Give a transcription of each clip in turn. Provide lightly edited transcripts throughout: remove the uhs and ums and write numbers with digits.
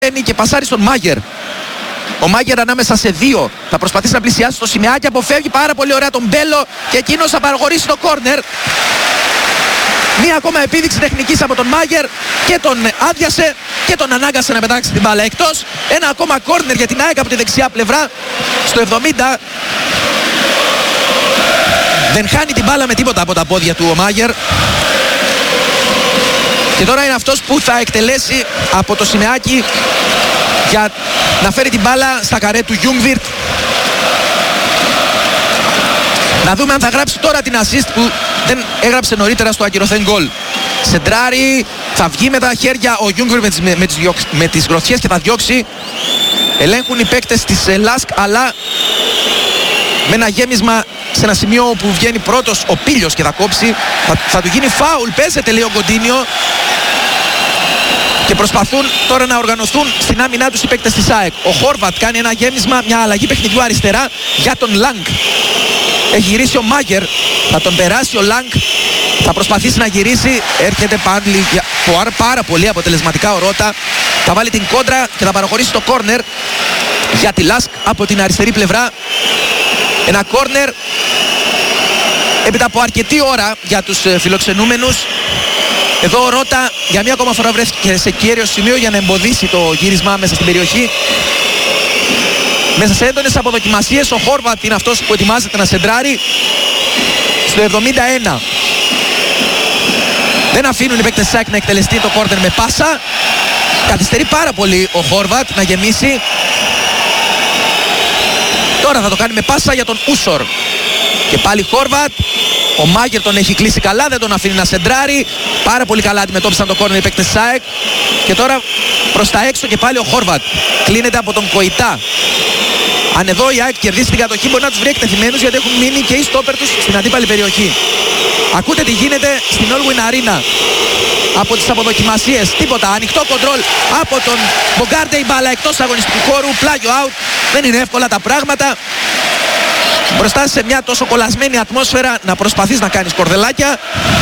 και πασάρει στον Μάγερ. Ο Μάγερ ανάμεσα σε δύο θα προσπαθήσει να πλησιάσει στο Σιμεάκι, αποφεύγει πάρα πολύ ωραία τον Μπέλο και εκείνος θα παραχωρήσει το κόρνερ. Μία ακόμα επίδειξη τεχνικής από τον Μάγερ και τον άδειασε και τον ανάγκασε να πετάξει την μπάλα εκτός. Ένα ακόμα κόρνερ για την ΑΕΚ από τη δεξιά πλευρά στο 70. Δεν χάνει την μπάλα με τίποτα από τα πόδια του ο Μάγερ. Και τώρα είναι αυτός που θα εκτελέσει από το Σιμεάκι για να φέρει την μπάλα στα καρέ του Γιούγκβιρτ. Να δούμε αν θα γράψει τώρα την assist που δεν έγραψε νωρίτερα στο ακυρωθέν γκολ. Σεντράρι, θα βγει με τα χέρια ο Γιούγκβιρτ με τις γροθιές και θα διώξει. Ελέγχουν οι παίκτες της Λάσκ, αλλά με ένα γέμισμα σε ένα σημείο που βγαίνει πρώτος ο Πίλιος και θα κόψει. Θα του γίνει φάουλ, παίζεται λέει ο Κοντίνιο. Και προσπαθούν τώρα να οργανωθούν στην άμυνά τους οι παίκτες της ΑΕΚ. Ο Χόρβατ κάνει ένα γέμισμα, μια αλλαγή παιχνιδιού αριστερά για τον Λάγκ. Έχει γυρίσει ο Μάγερ, θα τον περάσει ο Λάγκ, θα προσπαθήσει να γυρίσει. Έρχεται πάλι πάρα πολύ αποτελεσματικά ο Ρώτα. Θα βάλει την κόντρα και θα παραχωρήσει το κόρνερ για τη Λάσκ από την αριστερή πλευρά. Ένα κόρνερ έπειτα από αρκετή ώρα για τους φιλοξενούμενους. Εδώ ο Ρώτα για μία ακόμα φορά βρέθηκε σε κέριο σημείο για να εμποδίσει το γύρισμα μέσα στην περιοχή. Μέσα σε έντονες αποδοκιμασίες ο Χόρβατ είναι αυτός που ετοιμάζεται να σεντράρει στο 71. Δεν αφήνουν οι παίκτες ΣΑΚ να εκτελεστεί το κόρνερ με πάσα. Καθυστερεί πάρα πολύ ο Χόρβατ να γεμίσει. Τώρα θα το κάνει με πάσα για τον Ούσορ. Και πάλι Χόρβατ. Ο Μάγερ τον έχει κλείσει καλά, δεν τον αφήνει να σεντράρει. Πάρα πολύ καλά αντιμετώπισαν το κόρνερ οι παίκτες ΣΑΕΚ. Και τώρα προς τα έξω και πάλι ο Χόρβατ. Κλείνεται από τον Κοϊτά. Αν εδώ η ΑΕΚ κερδίσει την κατοχή μπορεί να τους βρει εκτεθειμένους, γιατί έχουν μείνει και οι στόπερ τους στην αντίπαλη περιοχή. Ακούτε τι γίνεται στην Όλγουιν Αρίνα. Από τις αποδοκιμασίες τίποτα, ανοιχτό κοντρόλ από τον Μπογκάρντε, η μπάλα εκτός αγωνιστικού χώρου, πλάγιο out. Δεν είναι εύκολα τα πράγματα. Μπροστά σε μια τόσο κολλασμένη ατμόσφαιρα να προσπαθείς να κάνεις κορδελάκια.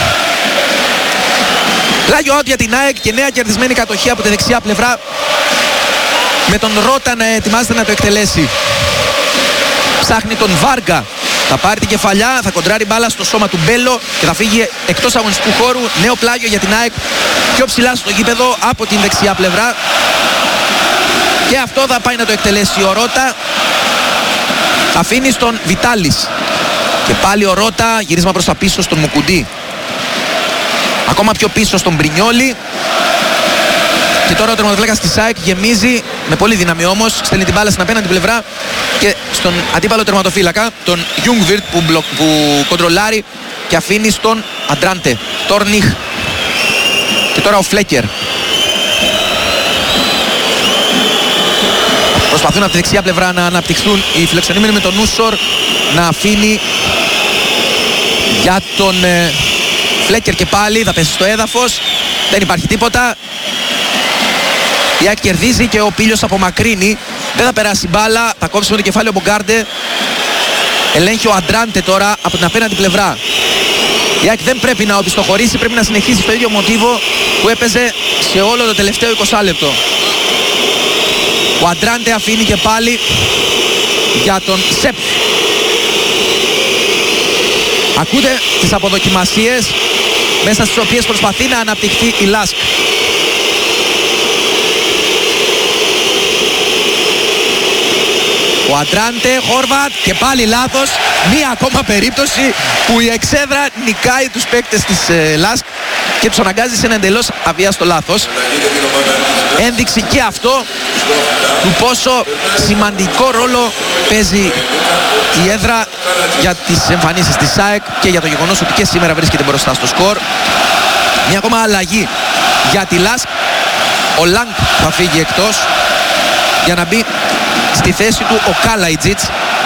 Πλάγιο out για την ΑΕΚ και νέα κερδισμένη κατοχή από τη δεξιά πλευρά, με τον Ρώτα να ετοιμάζεται να το εκτελέσει. Ψάχνει τον Βάργα. Θα πάρει την κεφαλιά, θα κοντράρει μπάλα στο σώμα του Μπέλο και θα φύγει εκτός αγωνιστικού χώρου. Νέο πλάγιο για την ΑΕΚ, πιο ψηλά στο γήπεδο από την δεξιά πλευρά. Και αυτό θα πάει να το εκτελέσει ο Ρώτα. Αφήνει στον Βιτάλης. Και πάλι ο Ρώτα, γύρισμα προς τα πίσω στον Μουκουντή. Ακόμα πιο πίσω στον Μπρινιόλι. Και τώρα ο τερματοφύλακας της ΑΕΚ γεμίζει με πολύ δύναμη όμως. Στέλνει την μπάλα στην απέναντι πλευρά και στον αντίπαλο τερματοφύλακα, τον Γιούγκβιρτ που κοντρολάρει και αφήνει στον Αντράντε. Τόρνιχ. Και τώρα ο Φλέκερ. Προσπαθούν από τη δεξιά πλευρά να αναπτυχθούν οι φιλοξενούμενοι με τον Ούσορ να αφήνει για τον Φλέκερ και πάλι θα πέσει στο έδαφος. Δεν υπάρχει τίποτα. Η ΑΕΚ κερδίζει και ο Πίλιος απομακρύνει. Δεν θα περάσει μπάλα. Θα κόψει με το κεφάλι ο Μπογκάρντε. Ελέγχει ο Αντράντε τώρα από την απέναντι πλευρά. Η ΑΕΚ δεν πρέπει να οπισθοχωρήσει. Πρέπει να συνεχίσει στο ίδιο μοτίβο που έπαιζε σε όλο το τελευταίο 20 λεπτό. Ο Αντράντε αφήνει και πάλι για τον Σεπ. Ακούτε τις αποδοκιμασίες μέσα στις οποίες προσπαθεί να αναπτυχθεί η Λάσκ. Ο Αντράντε, Χόρβατ και πάλι λάθος. Μία ακόμα περίπτωση που η εξέδρα νικάει τους παίκτες της Λάσκ και τους αναγκάζει σε ένα εντελώς αβίαστο λάθος. Ένδειξη και αυτό του πόσο σημαντικό ρόλο παίζει η έδρα για τις εμφανίσεις της ΑΕΚ και για το γεγονός ότι και σήμερα βρίσκεται μπροστά στο σκορ. Μια ακόμα αλλαγή για τη Λάσκ. Ο Λάγκ θα φύγει εκτός για να μπει στη θέση του ο Καλαϊτζίτς.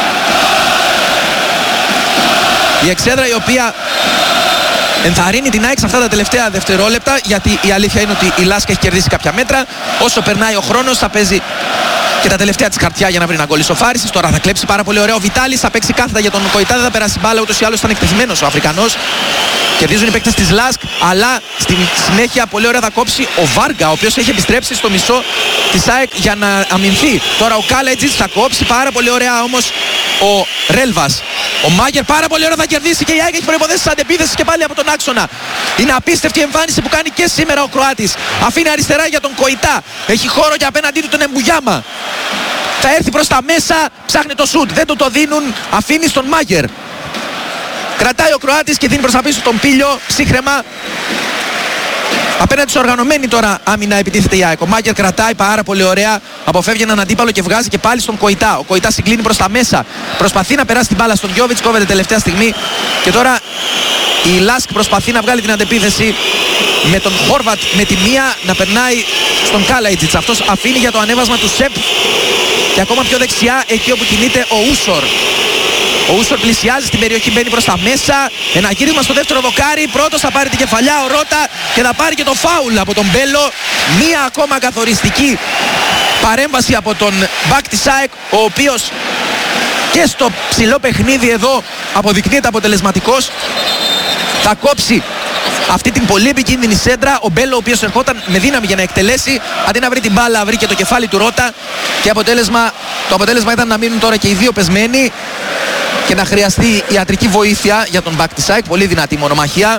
Η εξέδρα η οποία ενθαρρύνει την ΑΕΚ σε αυτά τα τελευταία δευτερόλεπτα, γιατί η αλήθεια είναι ότι η Λάσκ έχει κερδίσει κάποια μέτρα. Όσο περνάει ο χρόνος θα παίζει και τα τελευταία της χαρτιά για να βρει ένα γκολ ισοφάρισης. Τώρα θα κλέψει πάρα πολύ ωραίο ο Βιτάλης, θα παίξει κάθετα για τον Κοϊτά, δεν θα περάσει μπάλα, ούτως ή άλλως ήταν εκτεθειμένος ο Αφρικανός. Κερδίζουν οι παίκτες της Λάσκ, αλλά στη συνέχεια πολύ ωραία θα κόψει ο Βάργα, ο οποίος έχει επιστρέψει στο μισό της ΑΕΚ για να αμυνθεί. Τώρα ο Κάλετζιτς θα κόψει πάρα πολύ ωραία όμως ο Ρέλβας. Ο Μάγερ πάρα πολύ ωραία θα κερδίσει και η ΑΕΚ έχει προϋποθέσεις αντεπίθεσης και πάλι από τον άξονα. Είναι απίστευτη εμφάνιση που κάνει και σήμερα ο Κροάτης. Αφήνει αριστερά για τον Κοϊτά. Έχει χώρο και απέναντί του τον Εμπουγιάμα. Θα έρθει προς τα μέσα, ψάχνει το σουτ. Δεν το δίνουν, αφήνει στον Μάγερ. Κρατάει ο Κροάτης και δίνει προς τα πίσω τον Πίλιο, ψύχρεμα. Απέναντι στους οργανωμένοι τώρα άμυνα επιτίθεται η ΑΕΚ. Ο Μάγερ κρατάει πάρα πολύ ωραία, αποφεύγει έναν αντίπαλο και βγάζει και πάλι στον Κοϊτά. Ο Κοϊτά συγκλίνει προς τα μέσα, προσπαθεί να περάσει την μπάλα στον Γιόβιτς, κόβεται τελευταία στιγμή. Και τώρα η Λάσκ προσπαθεί να βγάλει την αντεπίθεση με τον Χόρβατ με τη μία να περνάει στον Κάλαϊτζιτς. Αυτός αφήνει για το ανέβασμα του Σεπ και ακόμα πιο δεξιά εκεί όπου κινείται ο Ούσορ. Ο Ούσορ πλησιάζει στην περιοχή, μπαίνει προς τα μέσα. Ένα γύρισμα στο δεύτερο δοκάρι. Πρώτος θα πάρει την κεφαλιά ο Ρώτα και θα πάρει και το φάουλ από τον Μπέλο. Μία ακόμα καθοριστική παρέμβαση από τον μπακ της ΑΕΚ, ο οποίος και στο ψηλό παιχνίδι εδώ αποδεικνύεται αποτελεσματικός. Θα κόψει αυτή την πολύ επικίνδυνη σέντρα. Ο Μπέλο, ο οποίος ερχόταν με δύναμη για να εκτελέσει, αντί να βρει την μπάλα, βρήκε το κεφάλι του Ρώτα. Και το αποτέλεσμα ήταν να μείνουν τώρα και οι δύο πεσμένοι και να χρειαστεί ιατρική βοήθεια για τον μπακ της ΑΕΚ. Πολύ δυνατή μονομαχία.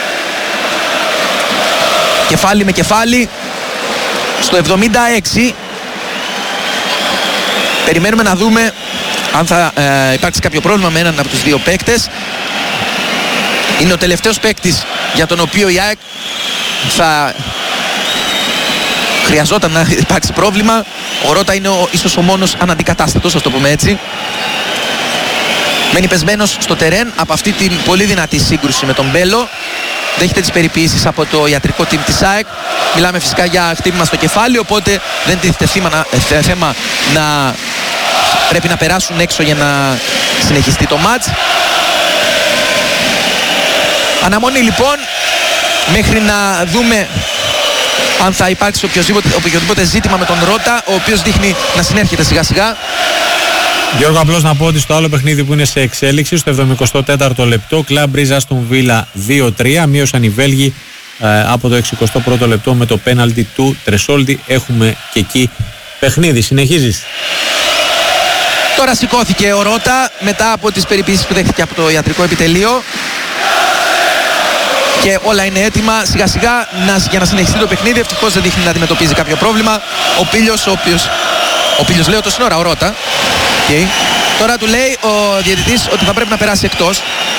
Κεφάλι με κεφάλι. Στο 76 περιμένουμε να δούμε αν θα υπάρξει κάποιο πρόβλημα με έναν από τους δύο παίκτες. Είναι ο τελευταίος παίκτης για τον οποίο η ΑΕΚ θα χρειαζόταν να υπάρξει πρόβλημα. Ο Ρώτα είναι ίσως ο μόνος αναντικατάστατος, ας το πούμε έτσι. Μένει πεσμένος στο τερέν από αυτή την πολύ δυνατή σύγκρουση με τον Μπέλο. Δέχεται τις περιποίησεις από το ιατρικό team της ΑΕΚ. Μιλάμε φυσικά για χτύπημα στο κεφάλι, οπότε δεν τίθεται θέμα να πρέπει να περάσουν έξω για να συνεχιστεί το μάτς. Αναμονή λοιπόν μέχρι να δούμε αν θα υπάρξει οποιοδήποτε ζήτημα με τον Ρώτα, ο οποίος δείχνει να συνέρχεται σιγά σιγά. Γιώργο, απλώς να πω ότι στο άλλο παιχνίδι που είναι σε εξέλιξη, στο 74ο λεπτό, Κλαμπ Μπρίζ Άστον Βίλα 2-3, μείωσαν οι Βέλγοι από το 61ο λεπτό με το πέναλτι του Τρεσόλντι. Έχουμε και εκεί παιχνίδι. Συνεχίζεις. Τώρα σηκώθηκε ο Ρώτα μετά από τις περιποίησεις που δέχτηκε από το ιατρικό επιτελείο και όλα είναι έτοιμα σιγά σιγά για να συνεχιστεί το παιχνίδι. Ευτυχώς δεν δείχνει να αντιμετωπίζει κάποιο πρόβλημα. Ο Πίλιος, ο Πίλιος λέει το σύνορα, ο Ρώτα. Okay. Τώρα του λέει ο διαιτητής ότι θα πρέπει να περάσει εκτός.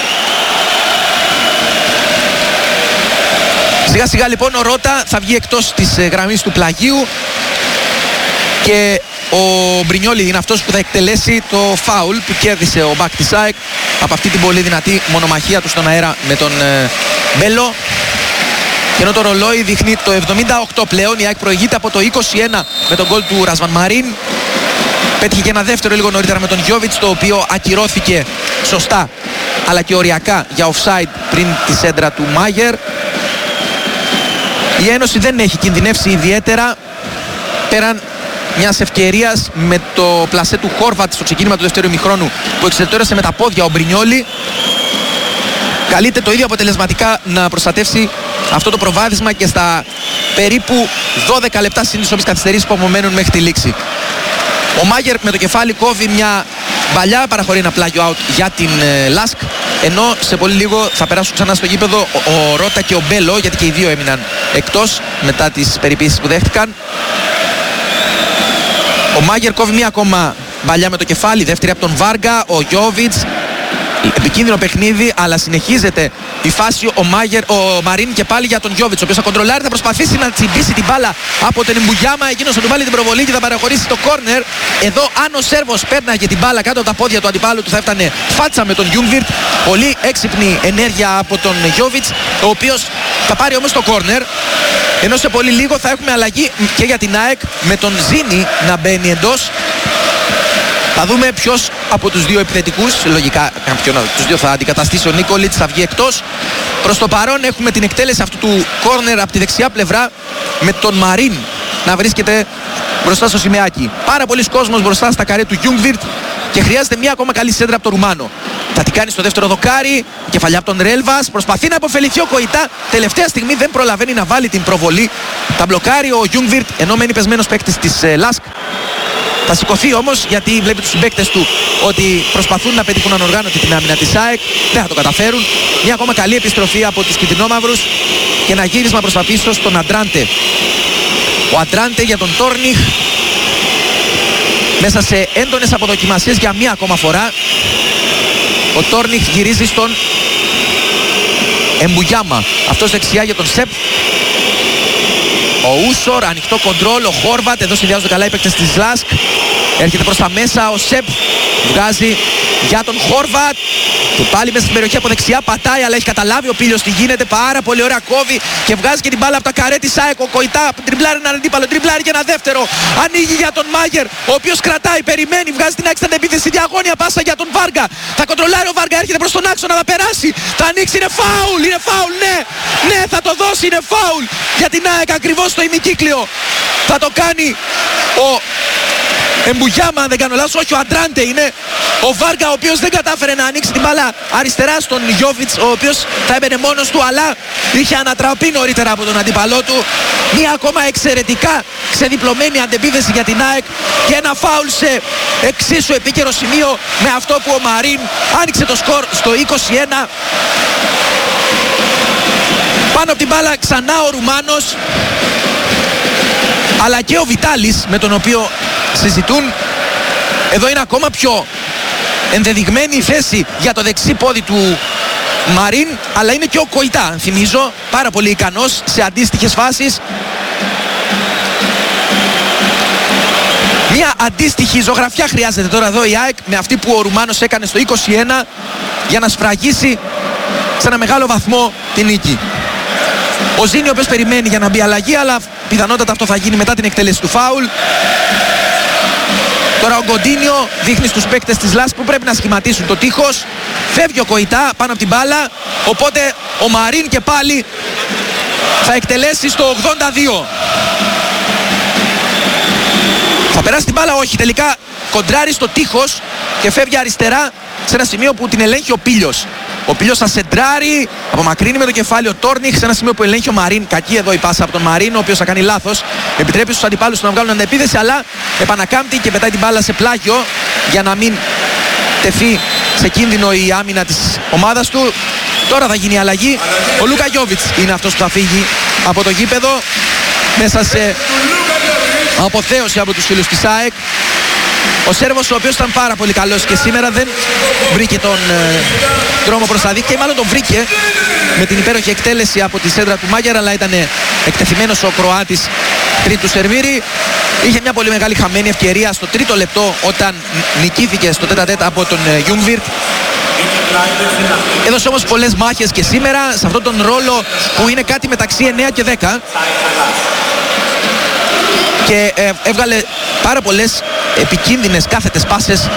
Σιγά σιγά λοιπόν ο Ρώτα θα βγει εκτός της γραμμής του πλαγίου και ο Μπρινιόλι είναι αυτός που θα εκτελέσει το φάουλ που κέρδισε ο μπακ της ΑΕΚ από αυτή την πολύ δυνατή μονομαχία του στον αέρα με τον Μπέλο. Και ενώ το ρολόι δείχνει το 78 πλέον, η ΑΕΚ προηγείται από το 21 με τον γκολ του Ρασβαν Μαρίν. Πέτυχε και ένα δεύτερο λίγο νωρίτερα με τον Γιόβιτς, το οποίο ακυρώθηκε σωστά αλλά και οριακά για offside πριν τη σέντρα του Μάγερ. Η Ένωση δεν έχει κινδυνεύσει ιδιαίτερα πέραν μιας ευκαιρίας με το πλασέ του Χόρβατ στο ξεκίνημα του δεύτερου ημιχρόνου που εξελτέρωσε με τα πόδια ο Μπρινιόλι. Καλείται το ίδιο αποτελεσματικά να προστατεύσει αυτό το προβάδισμα και στα περίπου 12 λεπτά συν τις όποιες καθυστερήσεις που απομένουν μέχρι τη λήξη. Ο Μάγερ με το κεφάλι κόβει μια μπαλιά, παραχωρεί ένα πλάγιο out για την Λάσκ, ενώ σε πολύ λίγο θα περάσουν ξανά στο γήπεδο ο Ρώτα και ο Μπέλο, γιατί και οι δύο έμειναν εκτός μετά τις περιποίησεις που δέχτηκαν. Ο Μάγερ κόβει μια ακόμα μπαλιά με το κεφάλι, δεύτερη από τον Βάργα, ο Γιόβιτς. Επικίνδυνο παιχνίδι, αλλά συνεχίζεται η φάση. Ο Μαρίν και πάλι για τον Γιόβιτς, ο οποίος θα κοντρολάρει, θα προσπαθήσει να τσιμπήσει την μπάλα από τον Εμπουγιάμα. Εκείνος θα του βάλει την προβολή και θα παραχωρήσει το κόρνερ. Εδώ, αν ο Σέρβος πέρναγε την μπάλα κάτω από τα πόδια του αντιπάλου του, θα έφτανε φάτσα με τον Γιούγκβιρτ. Πολύ έξυπνη ενέργεια από τον Γιόβιτς, ο οποίος θα πάρει όμως το κόρνερ. Ενώ σε πολύ λίγο θα έχουμε αλλαγή και για την ΑΕΚ με τον Ζήνη να μπαίνει εντός. Θα δούμε ποιος από τους δύο επιθετικούς, λογικά κάποιον από τους δύο θα αντικαταστήσει. Ο Νίκολιτς θα βγει εκτός. Προς το παρόν έχουμε την εκτέλεση αυτού του κόρνερ από τη δεξιά πλευρά με τον Μαρίν να βρίσκεται μπροστά στο σημαίακι. Πάρα πολλοί κόσμος μπροστά στα καρέ του Γιούγκβιρτ και χρειάζεται μια ακόμα καλή σέντρα από τον Ρουμάνο. Θα την κάνει στο δεύτερο δοκάρι. Κεφαλιά από τον Ρέλβας. Προσπαθεί να αποφεληθεί ο Κοϊτά. Τελευταία στιγμή δεν προλαβαίνει να βάλει την προβολή. Τα μπλοκάρει ο Γιούγκβιρτ, ενώ μένει πεσμένος παίκτης της Λάσκ. Θα σηκωθεί όμως, γιατί βλέπει τους συμπαίκτες του ότι προσπαθούν να πετύχουν ανοργάνωτη την άμυνα της ΑΕΚ. Δεν θα το καταφέρουν. Μια ακόμα καλή επιστροφή από τους κυτρινόμαυρους και ένα γύρισμα προς τα πίσω στον Αντράντε. Ο Αντράντε για τον Τόρνιχ, μέσα σε έντονες αποδοκιμασίες για μία ακόμα φορά. Ο Τόρνιχ γυρίζει στον Εμπουγιάμα. Αυτός δεξιά για τον Σεπ. Ο Ούσορ, ανοιχτό κοντρόλ, ο Χόρβατ, εδώ συνδυάζονται καλά οι παίκτες της Λάσκ. Έρχεται προς τα μέσα, ο Σεπ βγάζει για τον Χόρβατ. Και πάλι μέσα στην περιοχή από δεξιά πατάει, αλλά έχει καταλάβει ο Πίλιος τι γίνεται. Πάρα πολύ ωραία, κόβει και βγάζει και την μπάλα από τα καρέ της ΑΕΚ. Ο Κοϊτά τριμπλάρει έναν αντίπαλο, τριμπλάρει και ένα δεύτερο. Ανοίγει για τον Μάγερ, ο οποίος κρατάει, περιμένει, βγάζει την ΑΕΚ στην επίθεση. Διαγώνια πάσα για τον Βάργα. Θα κοντρολάρει ο Βάργα, έρχεται προς τον άξονα, θα περάσει. Θα ανοίξει, είναι φάουλ, ναι. Ναι, θα το δώσει, είναι φάουλ για την ΑΕΚ ακριβώς στο ημικύκλιο. Θα το κάνει ο Εμπουγιάμα, αν δεν κάνω λάθος, όχι, ο Αντράντε είναι. Ο Βάργα, ο οποίος δεν κατάφερε να ανοίξει την μπάλα αριστερά στον Γιόβιτς, ο οποίος θα έμπαινε μόνος του, αλλά είχε ανατραπεί νωρίτερα από τον αντίπαλό του. Μία ακόμα εξαιρετικά ξεδιπλωμένη αντεπίθεση για την ΑΕΚ και ένα φάουλ σε εξίσου επίκαιρο σημείο με αυτό που ο Μαρίν άνοιξε το σκορ στο 21. Πάνω από την μπάλα ξανά ο Ρουμάνος, αλλά και ο Βιτάλης, με τον οποίο συζητούν. Εδώ είναι ακόμα πιο ενδεδειγμένη η θέση για το δεξί πόδι του Μαρίν, αλλά είναι και ο Κοϊτά, θυμίζω, πάρα πολύ ικανός σε αντίστοιχες φάσεις. Μια αντίστοιχη ζωγραφιά χρειάζεται τώρα εδώ η ΑΕΚ με αυτή που ο Ρουμάνος έκανε στο 21 για να σφραγίσει σε ένα μεγάλο βαθμό την νίκη. Ο Ζήνη, ο οποίος περιμένει για να μπει αλλαγή, αλλά πιθανότατα αυτό θα γίνει μετά την εκτέλεση του φάουλ. Τώρα ο Γκοντίνιο δείχνει στους παίκτες της Λάσκ που πρέπει να σχηματίσουν το τείχος. Φεύγει ο Κοϊτά πάνω από την μπάλα, οπότε ο Μαρίν και πάλι θα εκτελέσει στο 82. Θα περάσει την μπάλα, όχι, τελικά κοντράρει στο τείχος και φεύγει αριστερά σε ένα σημείο που την ελέγχει ο Πίλιος. Ο Πίλιος θα σεντράρει, απομακρύνει με το κεφάλι ο Τόρνιχ σε ένα σημείο που ελέγχει ο Μαρίν. Κακή εδώ η πάσα από τον Μαρίν, ο οποίος θα κάνει λάθος. Επιτρέπει στους αντιπάλους να βγάλουν αντεπίθεση, αλλά επανακάμπτει και πετάει την μπάλα σε πλάγιο για να μην τεθεί σε κίνδυνο η άμυνα της ομάδας του. Τώρα θα γίνει η αλλαγή. Ο Λούκα Γιόβιτς είναι αυτός που θα φύγει από το γήπεδο μέσα σε αποθέωση από τους φίλους της ΑΕΚ. Ο Σέρβος, ο οποίος ήταν πάρα πολύ καλός και σήμερα, δεν βρήκε τον δρόμο προς τα δίκτυα, ή μάλλον τον βρήκε με την υπέροχη εκτέλεση από τη σέντρα του Μάγερ, αλλά ήταν εκτεθειμένος ο Κροάτης τρίτου σερβίρι. Είχε μια πολύ μεγάλη χαμένη ευκαιρία στο τρίτο λεπτό όταν νικήθηκε στο τέτα-τέτα από τον Γιούγκβιρτ. Έδωσε όμως πολλές μάχες και σήμερα σε αυτόν τον ρόλο που είναι κάτι μεταξύ 9 και 10. Και έβγαλε πάρα πολλές επικίνδυνες κάθετες πάσες.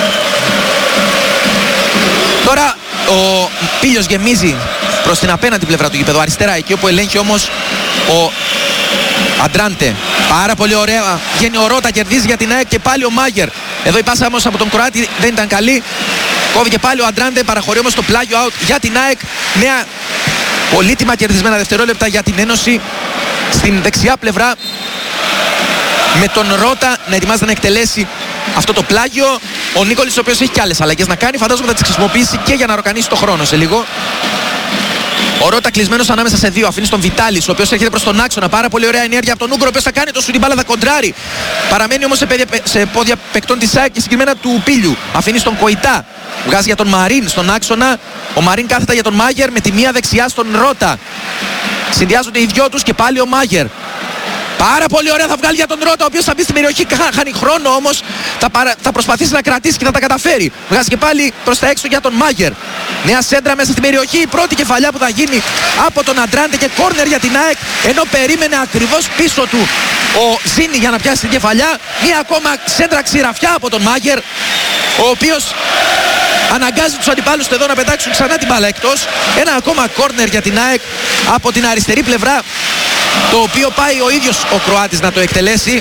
Τώρα ο Πίλιος γεμίζει προς την απέναντι πλευρά του γήπεδου, αριστερά, εκεί όπου ελέγχει όμως ο Αντράντε. Πάρα πολύ ωραία. Βγαίνει ο Ρώτα, κερδίζει για την ΑΕΚ και πάλι ο Μάγερ. Εδώ η πάσα όμως από τον Κροάτη δεν ήταν καλή. Κόβει και πάλι ο Αντράντε, παραχωρεί όμως το πλάγιο out για την ΑΕΚ. Νέα πολύτιμα κερδισμένα δευτερόλεπτα για την Ένωση στην δεξιά πλευρά, με τον Ρώτα να ετοιμάζεται να εκτελέσει αυτό το πλάγιο. Ο Νίκολης, ο οποίος έχει και άλλες αλλαγές να κάνει, φαντάζομαι θα τις χρησιμοποιήσει και για να ροκανίσει το χρόνο σε λίγο. Ο Ρώτα κλεισμένος ανάμεσα σε δύο, αφήνει στον Βιτάλης, ο οποίος έρχεται προς τον άξονα. Πάρα πολύ ωραία ενέργεια από τον Ούγκρο, ο οποίος θα κάνει το σουτ, μπάλα θα κοντράρει. Παραμένει όμως σε πόδια παικτών της ΑΕΚ και συγκεκριμένα του Πίλιου. Αφήνει στον Κοϊτά, βγάζει για τον Μαρίν στον άξονα. Ο Μαρίν κάθεται για τον Μάγερ με τη μία δεξιά στον Ρώτα. Συνδυάζονται οι δυο τους και πάλι ο Μάγερ. Πάρα πολύ ωραία, θα βγάλει για τον Ρώτα, ο οποίος θα μπει στην περιοχή, χάνει χρόνο όμως, θα προσπαθήσει να κρατήσει και θα τα καταφέρει. Βγάζει και πάλι προς τα έξω για τον Μάγερ. Νέα σέντρα μέσα στην περιοχή, η πρώτη κεφαλιά που θα γίνει από τον Αντράντε και κόρνερ για την ΑΕΚ, ενώ περίμενε ακριβώς πίσω του ο Ζήνη για να πιάσει την κεφαλιά. Μία ακόμα σέντρα ξηραφιά από τον Μάγερ, ο οποίος αναγκάζει τους αντιπάλους του εδώ να πετάξουν ξανά την μπάλα εκτός. Ένα ακόμα κόρνερ για την ΑΕΚ από την αριστερή πλευρά, το οποίο πάει ο ίδιος ο Κροάτης να το εκτελέσει.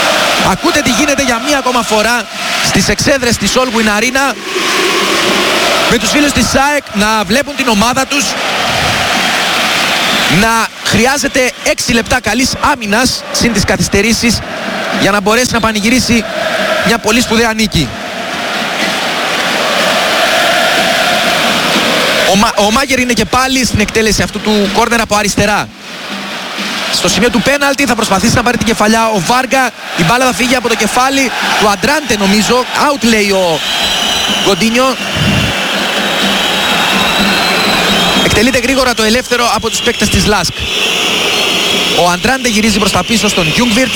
Ακούτε τι γίνεται για μία ακόμα φορά στις εξέδρες της Όλγουιν Αρίνα. με τους φίλους της ΑΕΚ να βλέπουν την ομάδα τους να χρειάζεται 6 λεπτά καλής άμυνας συν τις καθυστερήσεις για να μπορέσει να πανηγυρίσει μια πολύ σπουδαία νίκη. Ο Μάγερ είναι και πάλι στην εκτέλεση αυτού του κόρνερ από αριστερά. Στο σημείο του πέναλτι θα προσπαθήσει να πάρει την κεφαλιά ο Βάργα. Η μπάλα θα φύγει από το κεφάλι του Αντράντε νομίζω. Out λέει ο Γκοντίνιο. Εκτελείται γρήγορα το ελεύθερο από τους παίκτες της Λάσκ. Ο Αντράντε γυρίζει προς τα πίσω στον Γιούγκβιρτ.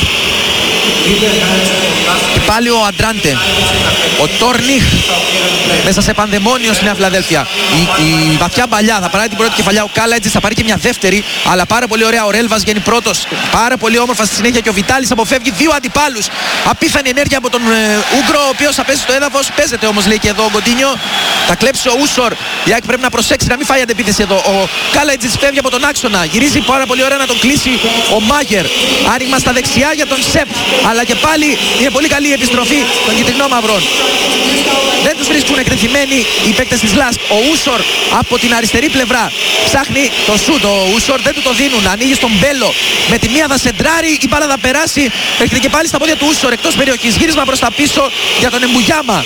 Και πάλι ο Αντράντε. Ο Τόρνιχ μέσα σε πανδαιμόνιο στη Νέα Φιλαδέλφια. Η βαθιά παλιά θα πάρει την πρώτη κεφαλιά. Ο Κάλατζης θα πάρει και μια δεύτερη. Αλλά πάρα πολύ ωραία ο Ρέλβας βγαίνει πρώτος. Πάρα πολύ όμορφα στη συνέχεια και ο Βιτάλης αποφεύγει δύο αντιπάλους. Απίθανη ενέργεια από τον Ούγκρο, ο οποίος θα πέσει στο έδαφος. Παίζεται όμως λέει και εδώ ο Γκοντίνιο. Θα κλέψει ο Ούσορ. Η ΑΕΚ πρέπει να προσέξει να μην φάει αντεπίθεση εδώ. Ο Κάλατζης φεύγει από τον άξονα. Γυρίζει πάρα πολύ ωραία να τον κλείσει ο Μάγερ. Άνοιγμα στα δεξιά για τον Σεπ. Αλλά και πάλι είναι πολύ καλή η επιστροφή των κυτρινόμαυρων. Δεν τους βρίσκουν εκτεθειμένοι οι παίκτες της Λάσκ. Ο Ούσορ από την αριστερή πλευρά ψάχνει το σούτ. Ο Ούσορ δεν του το δίνουν. Ανοίγει στον Μπέλο. Με τη μία θα σεντράρει. Η μπάλα θα περάσει. Έρχεται και πάλι στα πόδια του Ούσορ εκτός περιοχής. Γύρισμα προς τα πίσω για τον Εμπουγιάμα.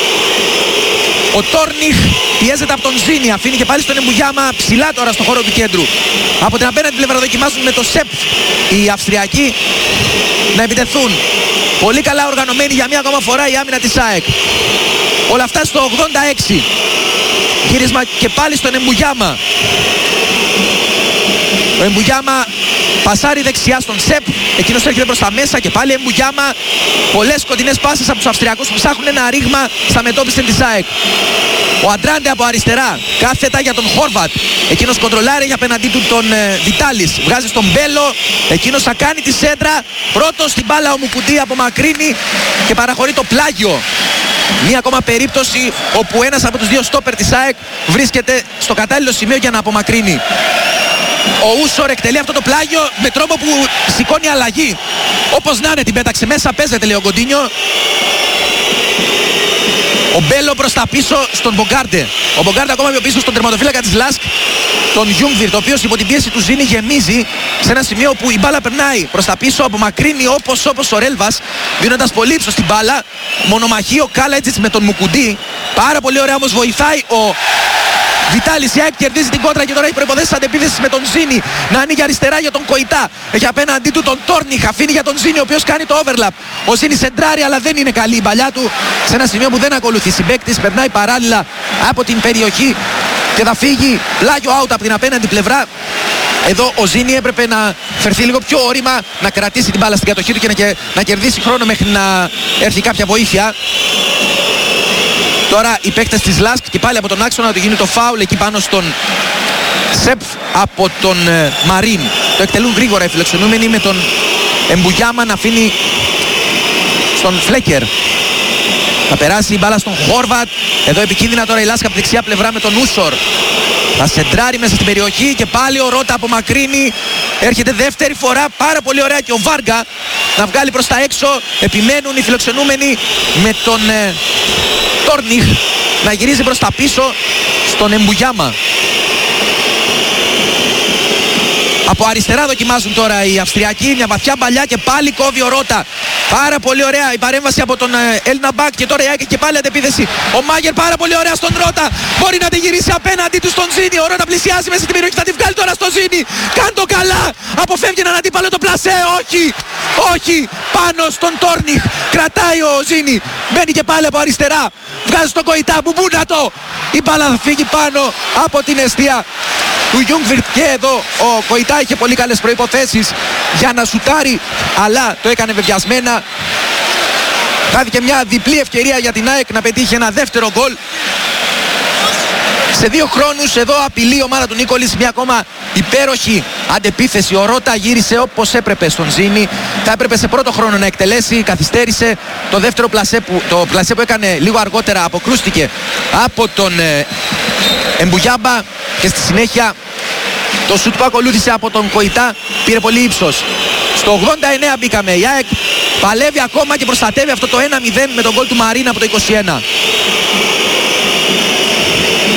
Ο Τόρνιχ πιέζεται από τον Ζίνι. Αφήνει και πάλι στον Εμπουγιάμα ψηλά τώρα στον χώρο του κέντρου. Από την απέναντι πλευρά δοκιμάζουν με το Σεπ οι Αυστριακοί να επιτεθούν. Πολύ καλά οργανωμένη για μία ακόμα φορά η άμυνα της ΑΕΚ. Όλα αυτά στο 86. Γύρισμα και πάλι στον Εμπουγιάμα. Ο Εμπουγιάμα πασάρει δεξιά στον Σεπ. Εκείνος έρχεται προς τα μέσα και πάλι Εμπουγιάμα. Πολλές κοντινές πάσες από τους Αυστριακούς που ψάχνουν ένα ρήγμα στα μετώπιση της ΑΕΚ. Ο Αντράντε από αριστερά. Κάθετα για τον Χόρβατ. Εκείνος κοντρολάρει για απέναντί του τον Βιτάλης. Βγάζει στον Μπέλο. Εκείνος θα κάνει τη σέντρα. Πρώτος στην μπάλα ο Μουκουντή απομακρύνει και παραχωρεί το πλάγιο. Μία ακόμα περίπτωση όπου ένας από τους δύο στόπερ της ΑΕΚ βρίσκεται στο κατάλληλο σημείο για να απομακρύνει. Ο Ούσορ εκτελεί αυτό το πλάγιο με τρόπο που σηκώνει αλλαγή. Όπως να είναι την πέταξε μέσα, παίζεται λέει ο Γκοντίνιο. Ο Μπέλο προς τα πίσω στον Μπογκάρντε. Ο Μπογκάρντε ακόμα πιο πίσω στον τερματοφύλακα της Λάσκ, τον Γιούγκβιρτ, ο οποίος υπό την πίεση του Ζίνη γεμίζει σε ένα σημείο που η μπάλα περνάει προς τα πίσω, απομακρύνει όπως ο Ρέλβας, δίνοντας πολύ ύψος την μπάλα. Μονομαχεί ο Κάλατζιτς με τον Μουκουντή. Πάρα πολύ ωραία όμως βοηθάει ο Βιτάλης. Η ΑΕΚ κερδίζει την κόντρα και τώρα έχει προϋποθέσεις αντεπίθεσης με τον Ζίνη να ανοίγει αριστερά για τον Κοϊτά. Έχει απέναντί του τον Τόρνιχ, αφήνει για τον Ζίνη ο οποίος κάνει το overlap. Ο Ζίνη σεντράρει αλλά δεν είναι καλή η παλιά του σε ένα σημείο που δεν ακολουθεί συμπαίκτης. Περνάει παράλληλα από την περιοχή και θα φύγει πλάγιο out από την απέναντι πλευρά. Εδώ ο Ζίνη έπρεπε να φερθεί λίγο πιο όρημα, να κρατήσει την μπάλα στην κατοχή του και να κερδίσει χρόνο μέχρι να έρθει κάποια βοήθεια. Τώρα οι παίκτες της Λάσκ και πάλι από τον άξονα του γίνει το φάουλ εκεί πάνω στον Σεπ από τον Μαρίν. Το εκτελούν γρήγορα οι φιλοξενούμενοι με τον Εμπουγιάμα να αφήνει στον Φλέκερ. Θα περάσει η μπάλα στον Χόρβατ. Εδώ επικίνδυνα τώρα η Λάσκ από δεξιά πλευρά με τον Ούσορ. Θα σεντράρει μέσα στην περιοχή και πάλι ο Ρώτα απομακρύνει. Έρχεται δεύτερη φορά, πάρα πολύ ωραία και ο Βάργα να βγάλει προς τα έξω. Επιμένουν οι φιλοξενούμενοι με τον Τόρνιχ να γυρίζει προς τα πίσω στον Εμπουγιάμα. Από αριστερά δοκιμάζουν τώρα οι Αυστριακοί. Μια βαθιά μπαλιά και πάλι κόβει ο Ρώτα. Πάρα πολύ ωραία η παρέμβαση από τον Έλληνα μπακ και τώρα η ΑΕΚ και πάλι αντεπίθεση. Ο Μάγερ πάρα πολύ ωραία στον Ρώτα. Μπορεί να τη γυρίσει απέναντι του στον Ζίνη. Ο Ρώτα πλησιάζει μέσα στην περιοχή. Θα τη βγάλει τώρα στο Ζίνη. Κάντο καλά. Αποφεύγει έναν αντίπαλο το πλασέ. Όχι. Όχι. Πάνω στον Τόρνιχ. Κρατάει ο Ζίνη. Μπαίνει και πάλι από αριστερά. Βγάζει τον Κοϊτά. Μπουμπούνα το. Η μπάλα θα φύγει πάνω από την εστία του Γιούγκβιρτ και εδώ ο Κοϊτά είχε πολύ καλές προϋποθέσεις για να σουτάρει αλλά το έκανε βεβιασμένα. Χάθηκε μια διπλή ευκαιρία για την ΑΕΚ να πετύχει ένα δεύτερο γκολ. Σε 2 χρόνους εδώ απειλεί η ομάδα του Νίκολης μια ακόμα υπέροχη αντεπίθεση. Ο Ρώτα γύρισε όπως έπρεπε στον Ζίνη. Θα έπρεπε σε πρώτο χρόνο να εκτελέσει. Καθυστέρησε το δεύτερο πλασέ που έκανε λίγο αργότερα. Αποκρούστηκε από τον Εμπουγιάμπα και στη συνέχεια το σουτ που ακολούθησε από τον Κοϊτά πήρε πολύ ύψος. Στο 89 μπήκαμε. Η ΑΕΚ παλεύει ακόμα και προστατεύει αυτό το 1-0 με τον γκολ του Μαρίνα από το 21.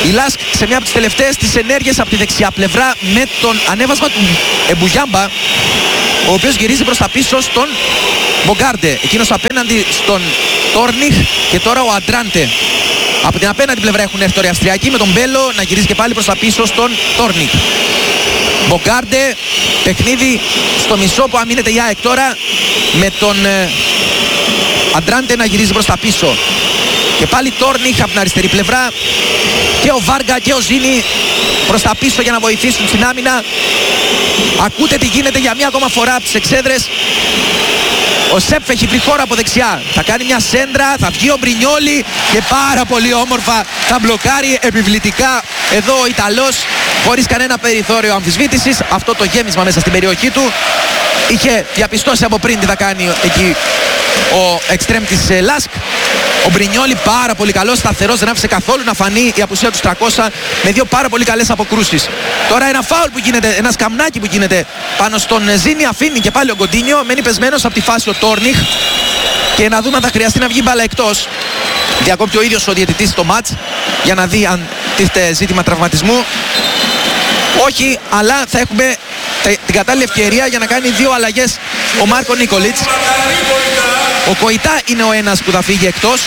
Η Λάσκ σε μια από τις τελευταίες της ενέργειες από τη δεξιά πλευρά με τον ανέβασμα του Εμπουγιάμπα, ο οποίος γυρίζει προς τα πίσω στον Μπογκάρντε, εκείνος απέναντι στον Τόρνιχ και τώρα ο Αντράντε. Από την απέναντι πλευρά έχουν έρθει τώρα οι Αυστριακοί με τον Μπέλο να γυρίζει και πάλι προς τα πίσω στον Τόρνιχ. Μπογκάρντε, παιχνίδι στο μισό που αμήνεται η ΑΕΚ τώρα με τον Αντράντε να γυρίζει προς τα πίσω. Και πάλι Τόρνιχ από την αριστερή πλευρά και ο Βάργα και ο Ζίνι προς τα πίσω για να βοηθήσουν στην άμυνα. Ακούτε τι γίνεται για μία ακόμα φορά από τις εξέδρες. Ο Σέπφ έχει βρει χώρο από δεξιά. Θα κάνει μια σέντρα, θα βγει ο Μπρινιόλι και πάρα πολύ όμορφα θα μπλοκάρει επιβλητικά εδώ ο Ιταλός χωρίς κανένα περιθώριο αμφισβήτησης. Αυτό το γέμισμα μέσα στην περιοχή του είχε διαπιστώσει από πριν τι θα κάνει εκεί ο εξτρέμ της Λάσκ. Ο Μπρινιόλι πάρα πολύ καλός, σταθερός, δεν άφησε καθόλου να φανεί η απουσία του 300 με δύο πάρα πολύ καλές αποκρούσεις. Τώρα ένα φάουλ που γίνεται, ένα σκαμνάκι που γίνεται πάνω στον Ζίνι, αφήνει και πάλι ο Γκοντίνιο, μένει πεσμένος από τη φάση ο Τόρνιχ και να δούμε αν θα χρειαστεί να βγει μπάλα εκτός. Διακόπτει ο ίδιος ο διαιτητής το μάτς για να δει αν τίθεται ζήτημα τραυματισμού. Όχι, αλλά θα έχουμε την κατάλληλη ευκαιρία για να κάνει δύο αλλαγές ο Μάρκο Νίκολιτς. Ο Κοϊτά είναι ο ένας που θα φύγει εκτός.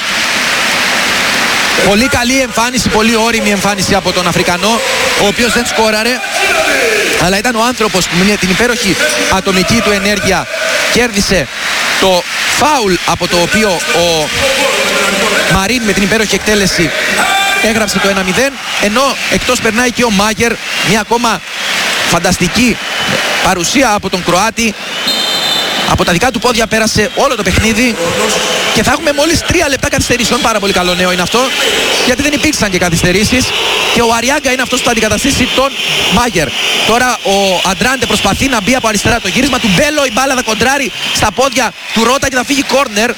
Πολύ καλή εμφάνιση, πολύ όριμη εμφάνιση από τον Αφρικανό, ο οποίος δεν σκόραρε, αλλά ήταν ο άνθρωπος που με την υπέροχη ατομική του ενέργεια κέρδισε το φάουλ από το οποίο ο Μαρίν με την υπέροχη εκτέλεση έγραψε το 1-0, ενώ εκτός περνάει και ο Μάγερ, μια ακόμα φανταστική παρουσία από τον Κροάτη. Από τα δικά του πόδια πέρασε όλο το παιχνίδι και θα έχουμε μόλις 3 λεπτά καθυστερήσεων. Πάρα πολύ καλό νέο είναι αυτό, γιατί δεν υπήρξαν και καθυστερήσεις και ο Αριάγκα είναι αυτός που θα αντικαταστήσει τον Μάγερ. Τώρα ο Αντράντε προσπαθεί να μπει από αριστερά, το γύρισμα του Μπέλο, η μπάλα θα κοντράρει στα πόδια του Ρώτα και θα φύγει κόρνερ.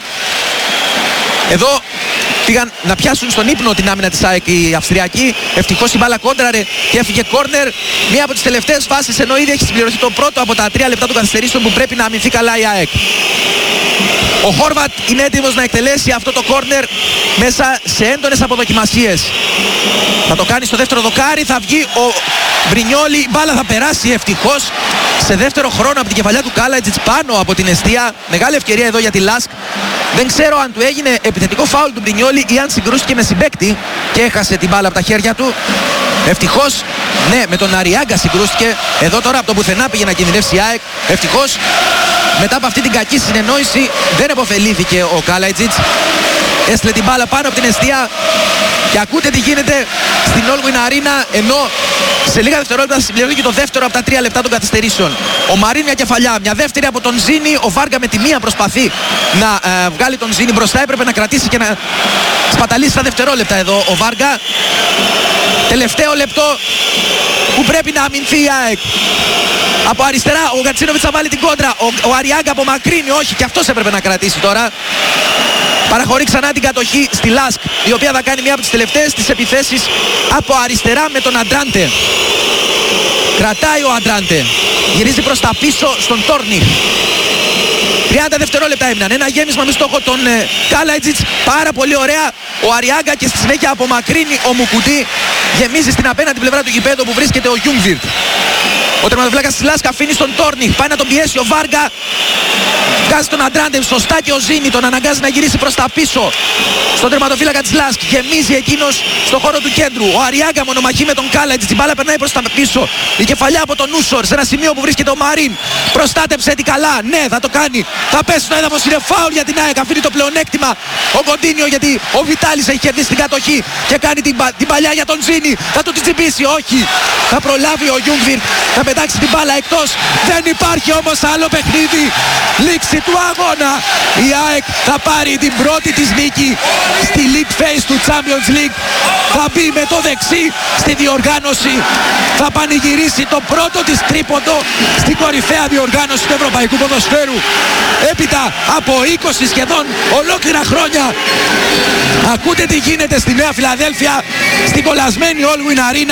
Εδώ πήγαν να πιάσουν στον ύπνο την άμυνα της ΑΕΚ οι Αυστριακοί. Ευτυχώς η μπάλα κόντραρε και έφυγε κόρνερ. Μία από τις τελευταίες φάσεις, ενώ ήδη έχει συμπληρωθεί το πρώτο από τα 3 λεπτά των καθυστερήσεων που πρέπει να αμυνθεί καλά η ΑΕΚ. Ο Χόρβατ είναι έτοιμος να εκτελέσει αυτό το κόρνερ μέσα σε έντονες αποδοκιμασίες. Θα το κάνει στο δεύτερο δοκάρι, θα βγει ο Μπρινιόλι, η μπάλα θα περάσει ευτυχώς σε δεύτερο χρόνο από την κεφαλιά του Κάλατζιτς πάνω από την εστία. Μεγάλη ευκαιρία εδώ για τη Λάσκ. Δεν ξέρω αν του έγινε επιθετικό φάουλ του Μπρινιόλι ή αν συγκρούστηκε με συμπαίκτη και έχασε την μπάλα από τα χέρια του. Ευτυχώς, ναι, με τον Αριάγκα συγκρούστηκε. Εδώ τώρα από το πουθενά πήγε να κινδυνεύσει η ΑΕΚ. Ευτυχώς, μετά από αυτή την κακή συνεννόηση δεν επωφελήθηκε ο Κάλατζιτς. Έστειλε την μπάλα πάνω από την εστία και ακούτε τι γίνεται στην Όλγουιν Αρίνα, ενώ σε λίγα δευτερόλεπτα θα συμπληρωθεί και το δεύτερο από τα 3 λεπτά των καθυστερήσεων. Ο Μαρίν μια κεφαλιά, μια δεύτερη από τον Ζίνι. Ο Βάργα με τη μία προσπαθεί να βγάλει τον Ζίνι μπροστά. Έπρεπε να κρατήσει και να σπαταλήσει τα δευτερόλεπτα εδώ ο Βάργα. Τελευταίο λεπτό που πρέπει να αμυνθεί η ΑΕΚ. Από αριστερά ο Γκατσίνοβιτς θα βάλει την κόντρα. Ο Αριάγκα απομακρύνει, όχι, και αυτός έπρεπε να κρατήσει τώρα. Παραχωρεί ξανά την κατοχή στη Λάσκ, η οποία θα κάνει μία από τις τελευταίες της επιθέσεις από αριστερά με τον Αντράντε. Κρατάει ο Αντράντε, γυρίζει προς τα πίσω στον Τόρνιχ. 30 δευτερόλεπτα έμειναν. Ένα γέμισμα με στόχο τον Κάλατζιτς. Πάρα πολύ ωραία. Ο Αριάγκα και στη συνέχεια απομακρύνει ο Μουκουτί. Γεμίζει στην απέναντι πλευρά του γηπέδου που βρίσκεται ο Γιούγκβιρτ. Ο τερματοφύλακας της Λάσκ αφήνει στον Τόρνιχ. Πάει να τον πιέσει ο Βάργα. Βγάζει τον Αντράντε σωστά και ο Ζίνι τον αναγκάζει να γυρίσει προς τα πίσω. Στον τερματοφύλακα της Λάσκ. Γεμίζει εκείνος στο χώρο του κέντρου. Ο Αριάγκα μονομαχεί με τον Κάλατζιτς. Την μπάλα περνάει προς τα πίσω. Η κεφαλιά από τον Νούσορ σε ένα σημείο που βρίσκεται ο Μαρίν. Προστάτεψε την καλά. Ναι, θα το κάνει. Θα πέσει στο έδαφος. Είναι φάουλ για την ΑΕΚ. Αφήνει το πλεονέκτημα ο Κοντίνιο, γιατί ο Βιτάλης έχει κερδίσει την κατοχή και κάνει την παλιά για τον Ζίνι. Θα του την τσιμπήσει. Όχι. Θα προλάβει ο Γιούγκβιρτ. Θα πετάξει την μπάλα εκτός. Δεν υπάρχει όμως άλλο παιχνίδι. Λήξη του αγώνα. Η ΑΕΚ θα πάρει την πρώτη της νίκη στη League Phase του Champions League. Θα μπει με το δεξί στη διοργάνωση. Θα πανηγυρίσει το πρώτο της τρίποντο στην κορυφαία διοργάνωση του ευρωπαϊκού ποδοσφαίρου. Έπειτα από 20 σχεδόν ολόκληρα χρόνια. Ακούτε τι γίνεται στη Νέα Φιλαδέλφια, στην κολλασμένη Όλγουιν Αρίνα.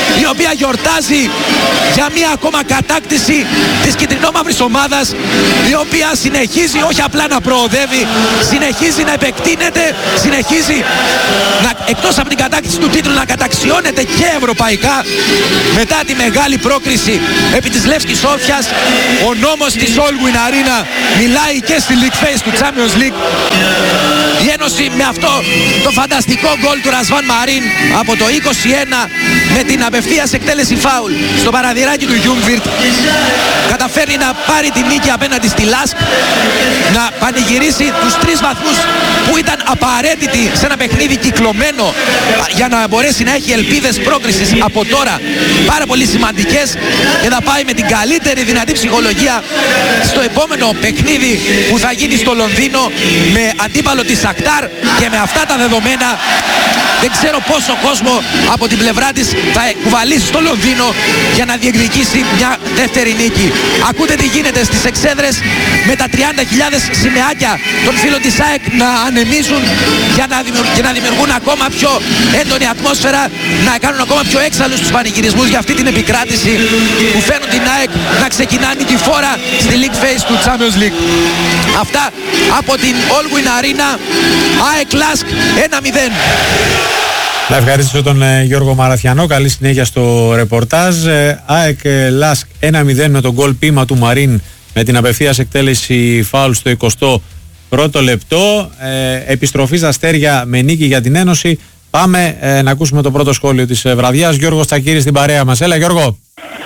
η οποία γιορτάζει για μία ακόμα κατάκτηση της κυτρινόμαυρης ομάδας, η οποία συνεχίζει όχι απλά να προοδεύει, συνεχίζει να επεκτείνεται, συνεχίζει εκτός από την κατάκτηση του τίτλου να καταξιώνεται και ευρωπαϊκά μετά τη μεγάλη πρόκριση επί της Λεύσκης Σόφιας. Ο νόμος της Allwyn Arena μιλάει και στη League Phase του Champions League. Η Ένωση με αυτό το φανταστικό γκολ του Ρασβάν Μαρίν από το 21 με την απευθείας εκτέλεση φάουλ στο παραδειράκι του Γιούγκβιρτ καταφέρνει να πάρει τη νίκη απέναντι στη Λάσκ, να πανηγυρίσει τους 3 βαθμούς που ήταν απαραίτητοι σε ένα παιχνίδι κυκλωμένο για να μπορέσει να έχει ελπίδες πρόκρισης από τώρα πάρα πολύ σημαντικές, και θα πάει με την καλύτερη δυνατή ψυχολογία στο επόμενο παιχνίδι που θα γίνει στο Λονδίνο με αντίπαλο τη Σακτάρ. Και με αυτά τα δεδομένα δεν ξέρω πόσο κόσμο από την πλευρά της θα κουβαλήσει στο Λονδίνο για να διεκδικήσει μια δεύτερη νίκη. Ακούτε τι γίνεται στις εξέδρες με τα 30.000 σημαίακια των φίλων της ΑΕΚ να ανεμίζουν για να δημιουργούν ακόμα πιο έντονη ατμόσφαιρα, να κάνουν ακόμα πιο έξαλλους τους πανηγυρισμούς για αυτή την επικράτηση που φέρνουν την ΑΕΚ να ξεκινά νικηφόρα στη League Phase του Champions League. Αυτά από την Allwyn Arena. ΑΕΚ Lask 1-0. Να ευχαριστήσω τον Γιώργο Μαραθιανό. Καλή συνέχεια στο ρεπορτάζ. ΑΕΚ Lask 1-0 με τον γκολ πείμα του Μαρίν με την απευθείας εκτέλεση φάουλ στο 21ο λεπτό. Επιστροφή στα αστέρια με νίκη για την Ένωση. Πάμε να ακούσουμε το πρώτο σχόλιο της βραδιάς. Γιώργος Τσακύρης στην παρέα μας. Έλα Γιώργο.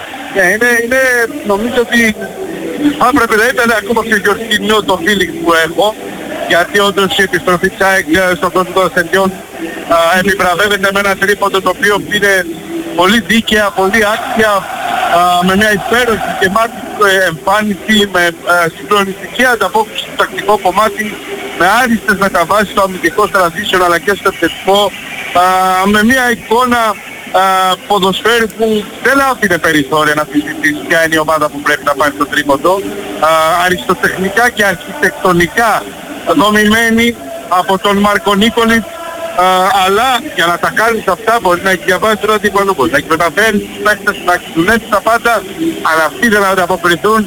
Νομίζω ότι θα έπρεπε να ήταν ακόμα πιο γιορτινό το feeling που έχω, γιατί όντως η επιστροφή της ΑΕΚ στον κόσμο των ασθενειών επιβραβεύεται με ένα τρίποντο το οποίο είναι πολύ δίκαια, πολύ άξια, με μια υπέροχη και μάτια εμφάνιση, με συγκλονιστική ανταπόκριση στο τακτικό κομμάτι, με άριστες μεταβάσεις στο αμυντικό transition αλλά και στο επιθετικό, με μια εικόνα ποδοσφαίρου που δεν άφηνε περιθώρια να συζητήσει ποια είναι η ομάδα που πρέπει να πάει στο τρίποντο, αριστοτεχνικά και αρχιτεκτονικά δομημένη από τον Μάρκο Νίκολιτς, αλλά για να τα κάνεις αυτά μπορεί να έχει διαβάσει ένα αντίπαλο, μπορεί να έχει μεταφέρει τους παίκτες, να έχει δουλέψει τα πάντα, αλλά αυτοί δεν ανταποκριθούν,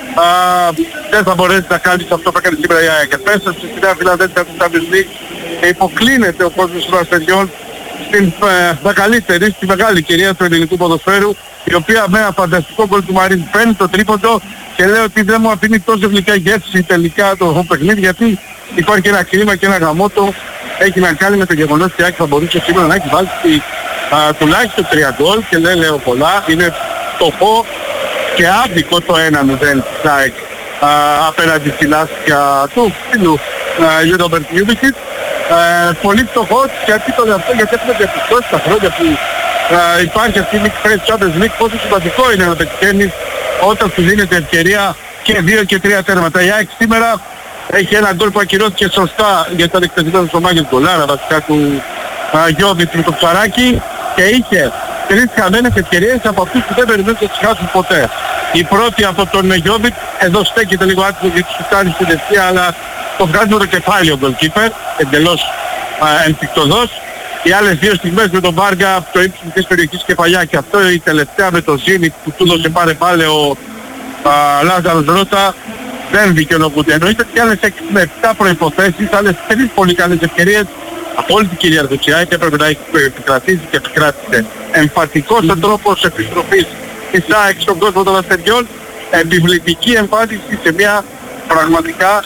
δεν θα μπορέσει να κάνεις αυτό που έκανε σήμερα η ΑΕΚ. Επέστρεψε στη Νέα Φιλαδέλφια του Champions League και υποκλίνεται ο κόσμος των ασθενειών στην μεγαλύτερη, στη μεγάλη κυρία του ελληνικού ποδοσφαίρου, η οποία με ένα φανταστικό γκολ του Μαρίν παίρνει το τρίποντο, και λέω ότι δεν μου αφήνει τόσο γλυκά γεύση τελικά το παιχνίδι, γιατί υπάρχει ένα κλίμα και ένα γαμότο. Έχει να κάνει με το γεγονός ότι η ΑΕΚ θα μπορούσε σήμερα να έχει βάλει τουλάχιστον 3 γκολ, και δεν λέω πολλά, είναι φτωχό και άδικο το 1-0 της ΑΕΚ απέναντι στη Λάσκια του φίλου Γιώργο Μπερτιούβιτσιτ. Πολύ φτωχό, γιατί το λέω αυτό, γιατί έχουμε διαπιστώσει τα χρόνια που υπάρχει αυτή η League Phase Champions League πόσο σημαντικό είναι να πετυχαίνεις όταν σου δίνεται ευκαιρία και 2 και 3 τέρματα. Η ΑΕΚ σήμερα έχει ένα γκολ που ακυρώθηκε σωστά για το εκτελεσμένο στο Μάγιο Γκολάρα βασικά του Γιώβιτ με το ψαράκι, και είχε 3 χαμένες ευκαιρίες από αυτούς που δεν περιμένουν να τις χάσουν ποτέ. Η πρώτη από τον Γιώβιτ, εδώ στέκεται λίγο άτιμο γιατί σου κάνει στην δευτεία, αλλά το βγάζει με το κεφάλι ο goalkeeper, εντελώς ενστικτωδός. Οι άλλες 2 στιγμές με τον Βάργα από το ύψος της περιοχής κεφαλιά, και αυτό η τελευταία με το Ζίνικ που του δώσε πάρε ο Λάζαρος Ρώτα, δεν δικαιολογούνται. Εννοείται ότι άλλες 6 με 7 προϋποθέσεις, άλλες 3 πολύ καλές ευκαιρίες από όλη την κυριαρχία και έπρεπε να έχει επικρατήσει και επικράτησε. Εμφατικός ο τρόπος επιστροφής της ΑΕΚ στον κόσμο των ασθενειών, επιβλητική εμφάνιση σε μια πραγματικά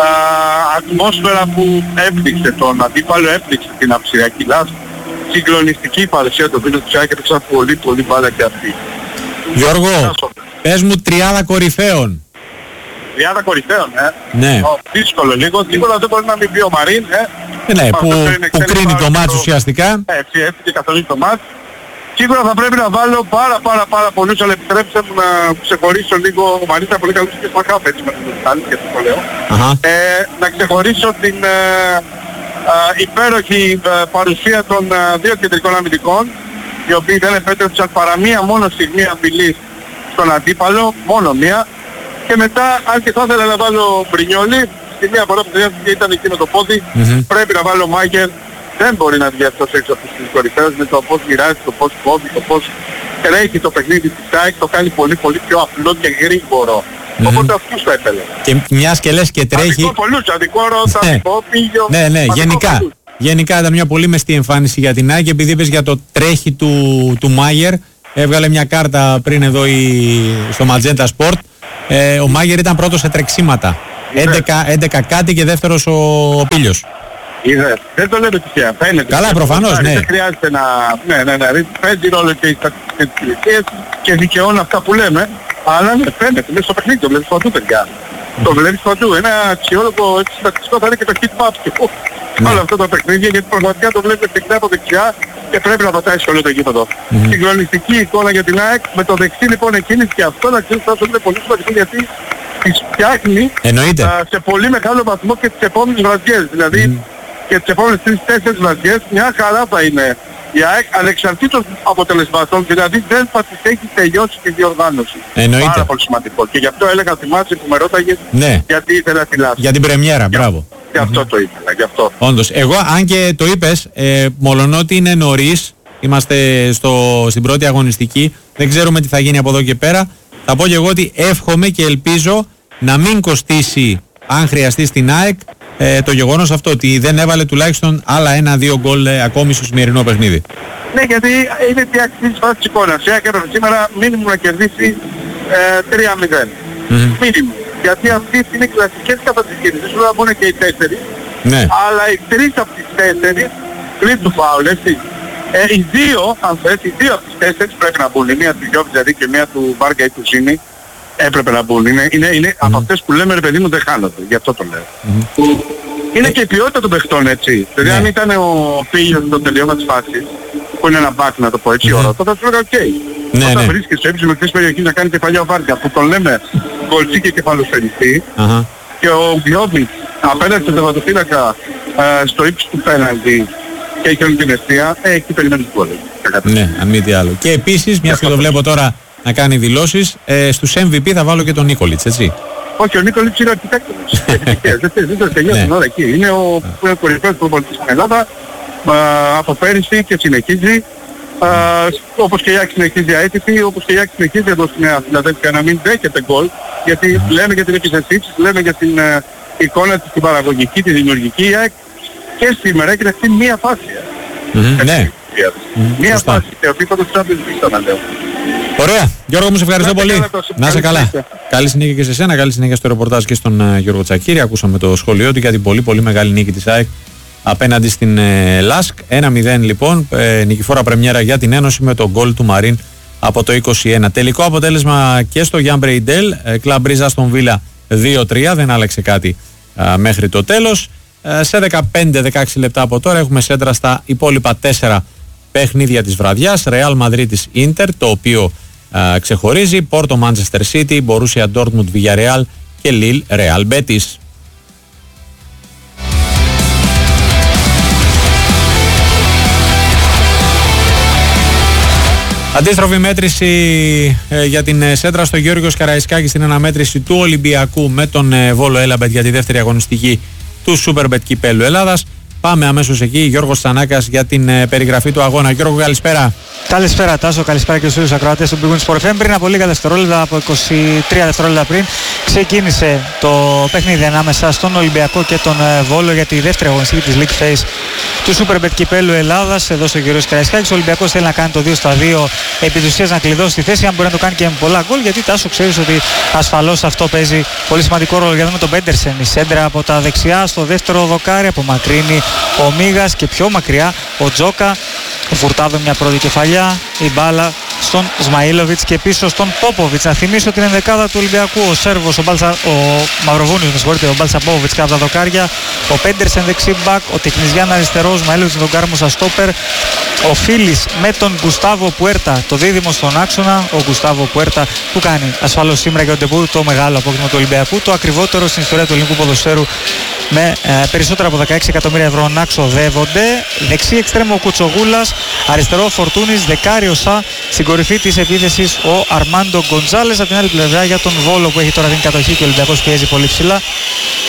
ατμόσφαιρα που έπληξε τον αντίπαλο, έπληξε την αψηριακή Λάσκ. Συγκλονιστική παρουσία των φίλων της ΑΕΚ, έπαιξαν πολύ μπάλα και αυτή. Γιώργο, πες μου 30 κορυφαίων. 30 κορυφαίων, Ναι. Δύσκολο λίγο, σίγουρα δεν μπορεί να μην πει ο Μαρίν, Ναι, που κρίνει το μάτς ουσιαστικά. Έτσι και καθορίζει το μάτς. Σίγουρα θα πρέπει να βάλω πάρα πολλούς, αλλά επιτρέψτε μου να ξεχωρίσω λίγο. Ο Μαρίν ήταν πολύ καλός και σπαχάπ, έτσι με το Στάλιν, και το λέω. Να ξεχωρίσω την υπέροχη παρουσία των 2 κεντρικών αμυντικών, οι οποίοι δεν επέτρεψαν παρά μία μόνο στιγμή απειλής στον αντίπαλο, μόνο μία. Και μετά, αν και θα ήθελα να βάλω Μπρινιόλι, στη μία φορά που ήταν εκεί με το πόδι, πρέπει να βάλω Μάγκερ, δεν μπορεί να βγει αυτός έξω από τις κορυφαίους με το πώς μοιράζει, το πώς κόβει, το πώς τρέχει το παιχνίδι της ΑΕΚ, το κάνει πολύ πολύ πιο απλό και γρήγορο. Οπότε αυτούς θα έπαιρνε. Και μιας και λες και τρέχει... Αδικό Ρώτα, αδικό Πίγιο... Ναι, γενικά ήταν μια πολύ μεστή εμφάνιση για την ΑΕΚ, και επειδή είπες για το τρέχει του Μάγερ, έβγαλε μια κάρτα πριν εδώ στο Magenta Sport. Ο Μάγερ ήταν πρώτος σε τρεξίματα. 11 κάτι και δεύτερος ο Πίλιος. Δεν το λέμε τυχαία. Φαίνεται. Καλά, προφανώς, ναι. Δεν χρειάζεται να... Ναι. Παίζει ρόλο και οι στατιστικές και δικαιώνουν αυτά που λέμε. Αλλά ναι, φαίνεται. Μέσα στο παιχνίδι το βλέπεις παντού, παιδιά. Το βλέπεις παντού. Ένα αξιόλογο στατιστικό θα είναι και το hit map του. Όλα αυτά τα παιχνίδια, γιατί πραγματικά το βλέπεις δεξιά από δεξιά και πρέπει να πατάει σε όλο το γήπεδο. Συγκλονιστική εικόνα για την ΑΕΚ. Με το δεξί λοιπόν εκείνης και αυτό να ξέρεις ότι είναι πολύ σημαντικό, γιατί τις φτιάχνει σε πολύ μεγάλο βαθμό και τις επόμενες βραδιές. Δηλαδή και τις επόμενες 3-4 βραδιές μια χαρά θα είναι η ΑΕΚ, ανεξαρτήτως αποτελεσμάτων, δηλαδή δεν θα της έχει τελειώσει τη διοργάνωση. Πάρα πολύ σημαντικό. Και γι' αυτό έλεγα, θυμάσαι που με ρώταγες, γιατί ήθελα τη λάθη. Για την πρεμιέρα, μπράβο. Γι' αυτό το ήθελα, γι' αυτό. Όντως, εγώ αν και το είπες, μολονότι είναι νωρίς, είμαστε στην πρώτη αγωνιστική, δεν ξέρουμε τι θα γίνει από εδώ και πέρα, θα πω και εγώ ότι εύχομαι και ελπίζω να μην κοστίσει, αν χρειαστεί, στην ΑΕΚ το γεγονός αυτό ότι δεν έβαλε τουλάχιστον άλλα 1-2 γκολ ακόμη στο σημερινό παιχνίδι. Ναι, γιατί είναι τη αξίς φάσης εικόνας. Η ΑΕΚ έπρεπε σήμερα μήνυμου να κερδίσει 3-0. Μήνυμου. Γιατί αυτές είναι κλασικές καταδικήσεις. Δεν σου να μπουν και οι 4. Ναι. Αλλά οι 3 από τις 4 πριν του φάουλ, έτσι. Οι 2, αν θες, οι 2 από τις 4 πρέπει να μπουν. Η μία του Γιώβη δηλαδή και μία του Βάρκα ή του Ζήνη. Έπρεπε να μπουν. Είναι από αυτές που λέμε, ρε παιδί μου, δεν χάνονται. Γι' αυτό το λέω. Είναι και η ποιότητα των παιχτών, έτσι. Δηλαδή αν ήταν ο Πίλιος στο τελειώμα της φάσης, που είναι ένα μπακ να το πω έτσι ωραίο, τότε θα σου έλεγα οκ. Όταν βρίσκεις στο ύψος μεθρής περιοχής να κάνει κεφαλιά ο Βάρκα, που τον λέμε γκολτσί και κεφαλοσφαιριστή, και ο Γιώβης απέναντι στον τερματοφύλακα στο ύψος του πέναλτι και έχει όλη την αιστεία, εκεί περιμένεις γκολ. Ναι, αν μη τι άλλο. Και επίσης, μιας και το βλέπω τώρα να κάνει δηλώσεις, στους MVP θα βάλω και τον Νίκολιτς, έτσι. Όχι, ο Νίκολιτς είναι αρχιτέκτονας. Δεν το τελειώσουν όλα εκεί. Είναι ο κορυφαίος προπονητής στην Ελλάδα από πέρυσι και συνεχίζει. Όπως και η ΑΕΚ συνεχίζει αίτητη, όπως και η ΑΕΚ συνεχίζει εδώ στην Φιλαδέλφια να μην δέχεται γκολ, γιατί λέμε για την επίθεσή της, λέμε για την εικόνα της, την παραγωγική, τη δημιουργική. Η ΑΕΚ και σήμερα έχει δεχτεί μία φάση. Ναι. Μία φάση, και ο επίπεδος της Champions να λέω. Ωραία. Γιώργο, μου σε ευχαριστώ πολύ. Να είσαι καλά. Καλή συνέχεια και σε σένα, καλή συνέχεια στο ρεπορτάζ και στον Γιώργο Τσακίρη. Ακούσαμε το σχόλιο του για την πολύ πολύ μεγάλη νίκη της ΑΕΚ απέναντι στην ΛΑΣΚ. 1-0 λοιπόν, νικηφόρα πρεμιέρα για την Ένωση με τον γκολ του Μαρίν από το 21. Τελικό αποτέλεσμα και στο Γιάν Μπρεϊντέλ, Κλαμπ Μπρίζ Άστον Βίλα 2-3, δεν άλλαξε κάτι μέχρι το τέλος. Σε 15-16 λεπτά από τώρα έχουμε σέντρα στα υπόλοιπα 4 παιχνίδια της βραδιάς. Ρεάλ Μαδρίτης Ίντερ, το οποίο ξεχωρίζει, Πόρτο Μάντσεστερ Σίτι, Μπορούσια Ντόρτμουντ Βιγιαρεάλ και Λιλ Ρεάλ Μπέτις. Αντίστροφη μέτρηση για την σέντρα στο Γιώργος Καραϊσκάκη στην αναμέτρηση του Ολυμπιακού με τον Βόλο Έλαμπετ για τη δεύτερη αγωνιστική του Superbet Κυπέλλου Ελλάδας. Πάμε αμέσως εκεί, Γιώργος Τσανάκας για την περιγραφή του αγώνα. Γιώργο, καλησπέρα. Καλησπέρα Τάσο, καλησπέρα και στους φίλους ακροατές του Big Win Sport FM. Πριν από λίγα δευτερόλεπτα, από 23 δευτερόλεπτα πριν, ξεκίνησε το παιχνίδι ανάμεσα στον Ολυμπιακό και τον Βόλο για τη δεύτερη αγωνιστική της League Phase του Superbet Κυπέλλου Ελλάδας. Εδώ στο Γιώργος Καραϊσκάκης. Ο Ολυμπιακός θέλει να κάνει το 2-2, επί της ουσίας να κλειδώσει τη θέση. Αν μπορεί να το κάνει και με πολλά γκολ, γιατί Τάσο ξέρεις ότι ασφαλώς αυτό παίζει πολύ σημαντικό ρόλο. Για να δούμε τον Πέντερσεν, η σέντρα από τα δεξιά στο δεύτερο δοκάρι, απομακρύνει ο Μίγας και πιο μακριά ο Τζόκα. Ο Φουρτάδο μια πρώτη κεφαλιά, η μπάλα στον Σμαΐλοβιτς και πίσω στον Πόποβιτς. Να θυμίσω την ενδεκάδα του Ολυμπιακού: ο Σέρβος, ο Μαυροβούνιος, με συγχωρείτε, ο Μπαλσαπόβιτς κάτω τα δοκάρια, ο Πέντερσεν δεξί μπακ, ο Τεκνιζιάν αριστερό, ο Σμαΐλοβιτς με τον Κάρμο στόπερ, ο Φίλης με τον Γκουστάβο Πουέρτα, το δίδυμο στον άξονα. Ο Γκουστάβο Πουέρτα που κάνει ασφαλώς σήμερα για τον ντεμπούτ το μεγάλο απόκτημα του Ολυμπιακού, το ακριβότερο στην ιστορία του ελληνικού ποδοσφαίρου, με περισσότερα από 16 εκατομμύρια ευρώ να ξοδεύονται. Δεξί εξτρέμο ο Κουτσογούλας, αριστερό Φορτούνης, δεκάριο Σα, στην κορυφή της επίθεσης ο Αρμάντο Γκοντζάλες. Από την άλλη πλευρά για τον Βόλο που έχει τώρα την κατοχή και ο Ολυμπιακός πιέζει πολύ ψηλά,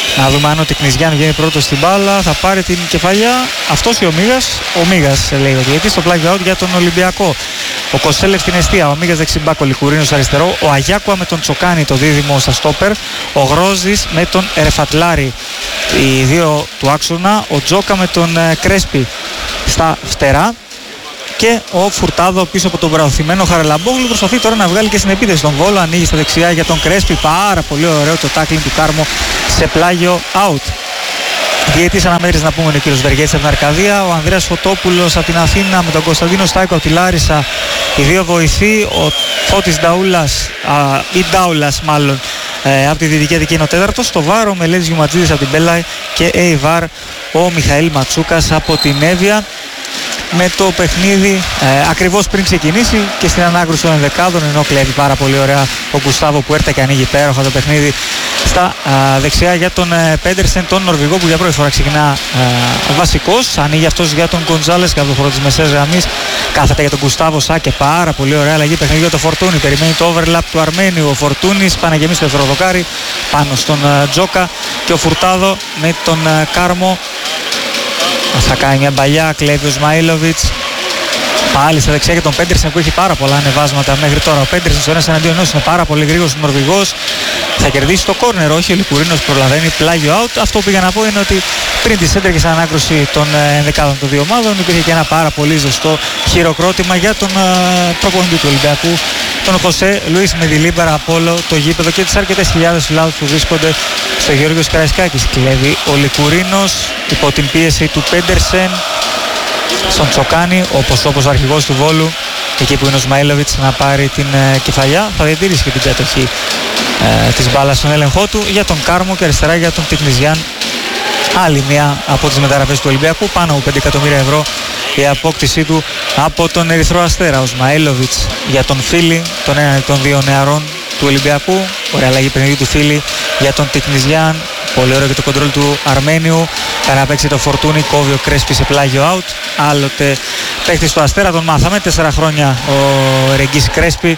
Να δούμε αν ο Τικνιζιάν βγαίνει πρώτος στην μπάλα, θα πάρει την κεφαλιά. Αυτός ή ο Μίγας λέει ο διαιτητής, στο flag out για τον Ολυμπιακό. Ο Κοσέλεφ στην εστία, ο Μίγας δεξιμπάκ, ο Λικουρίνος αριστερό, ο Αγιάκουα με τον Τσοκάνη το δίδυμο στα στόπερ, ο Γρόζης με τον Ερεφατλάρη, οι δύο του άξονα, ο Τζόκα με τον Κρέσπι στα φτερά και ο Φουρτάδο πίσω από τον βραωθημένο Χαραλαμπόγλου. Προσπαθεί τώρα να βγάλει και στην επίθεση τον Βόλο, ανοίγει στα δεξιά για τον Κρέσπι, πάρα πολύ ωραίο το tackling του Κάρμο σε πλάγιο out. Διαιτής αναμέτρηση να πούμε είναι ο κύριος Βεργέτης από την Αρκαδία, ο Ανδρέας Φωτόπουλος από την Αθήνα με τον Κωνσταντίνο Στάικο από τη Λάρισα, οι δύο βοηθοί, ο Φώτης Νταούλας ή Ντάουλας μάλλον από τη Δυτική Αττική είναι ο τέταρτος, στο Βάρ ο Μελέτης Γιουματζίδης από την Μπέλαη και Ειβάρ ο Μιχαήλ Ματσούκας από την Εύβοια. Με το παιχνίδι ακριβώς πριν ξεκινήσει και στην ανάκρουση των ενδεκάδων, ενώ κλέβει πάρα πολύ ωραία ο Γκουστάβο που έρθει και ανοίγει υπέροχα το παιχνίδι στα δεξιά για τον Πέντερσεν, τον Νορβηγό που για πρώτη φορά ξεκινά βασικός. Ανοίγει αυτός για τον Γκοντζάλες και από το χώρο της μεσαίας γραμμής, κάθεται για τον Γκουστάβο Σάκε, πάρα πολύ ωραία αλλαγή παιχνίδι για τον Φορτούνη. Περιμένει το overlap του Αρμένιου ο Φορτούνης, πάνε να γεμίσει το δευτεροδοκάρι πάνω στον Τζόκα και ο Φουρτάδο με τον Κάρμο. Θα κάνει μια παλιά, κλέβει ο Σμαήλοβιτς. Πάλι στα δεξιά για τον Πέντερσεν που έχει πάρα πολλά ανεβάσματα μέχρι τώρα. Ο Πέντερσεν στο 1-εναντίον ενός είναι πάρα πολύ γρήγορος ο Νορβηγός. Θα κερδίσει το κόρνερ, όχι, ο Λικουρίνος προλαβαίνει, πλάγιο out. Αυτό που πήγα να πω είναι ότι πριν τη σέντρικη ανάκρουση των ενδεκάδων των δύο ομάδων υπήρχε και ένα πάρα πολύ ζεστό χειροκρότημα για τον προπονητή του Ολυμπιακού, τον Χωσέ Λουίς Μεδιλίμπαρα από όλο το γήπεδο και τις αρκετές χιλιάδες φιλάδους που βρίσκονται στο Γεώργιος Καραϊσκάκης. Κλέβει ο Λικουρίνος υπό την πίεση του Πέντερσεν στον Τσοκάνη, όπως ο αρχηγός του Βόλου, εκεί που είναι ο Σμαήλοβιτς να πάρει την κεφαλιά. Θα διατηρήσει και την κατοχή της μπάλας στον έλεγχό του για τον Κάρμο και αριστερά για τον Τικνιζιάν. Άλλη μια από τις μεταγραφές του Ολυμπιακού, πάνω από 5 εκατομμύρια ευρώ η απόκτησή του από τον Ερυθρό Αστέρα. Ο Σμαήλοβιτς για τον Φίλη, τον ένα των δύο νεαρών του Ολυμπιακού. Ωραία αλλαγή παιχνιδιού του Φίλη για τον Τικνιζιάν. Πολύ ωραίο και το κοντρόλ του Αρμένιου. Κάνει να παίξει το Φορτούνι, κόβει ο Κρέσπι σε πλάγιο out. Άλλοτε παίχτης του Αστέρα, τον μάθαμε 4 χρόνια ο Ρεγγίς Κρέσπι.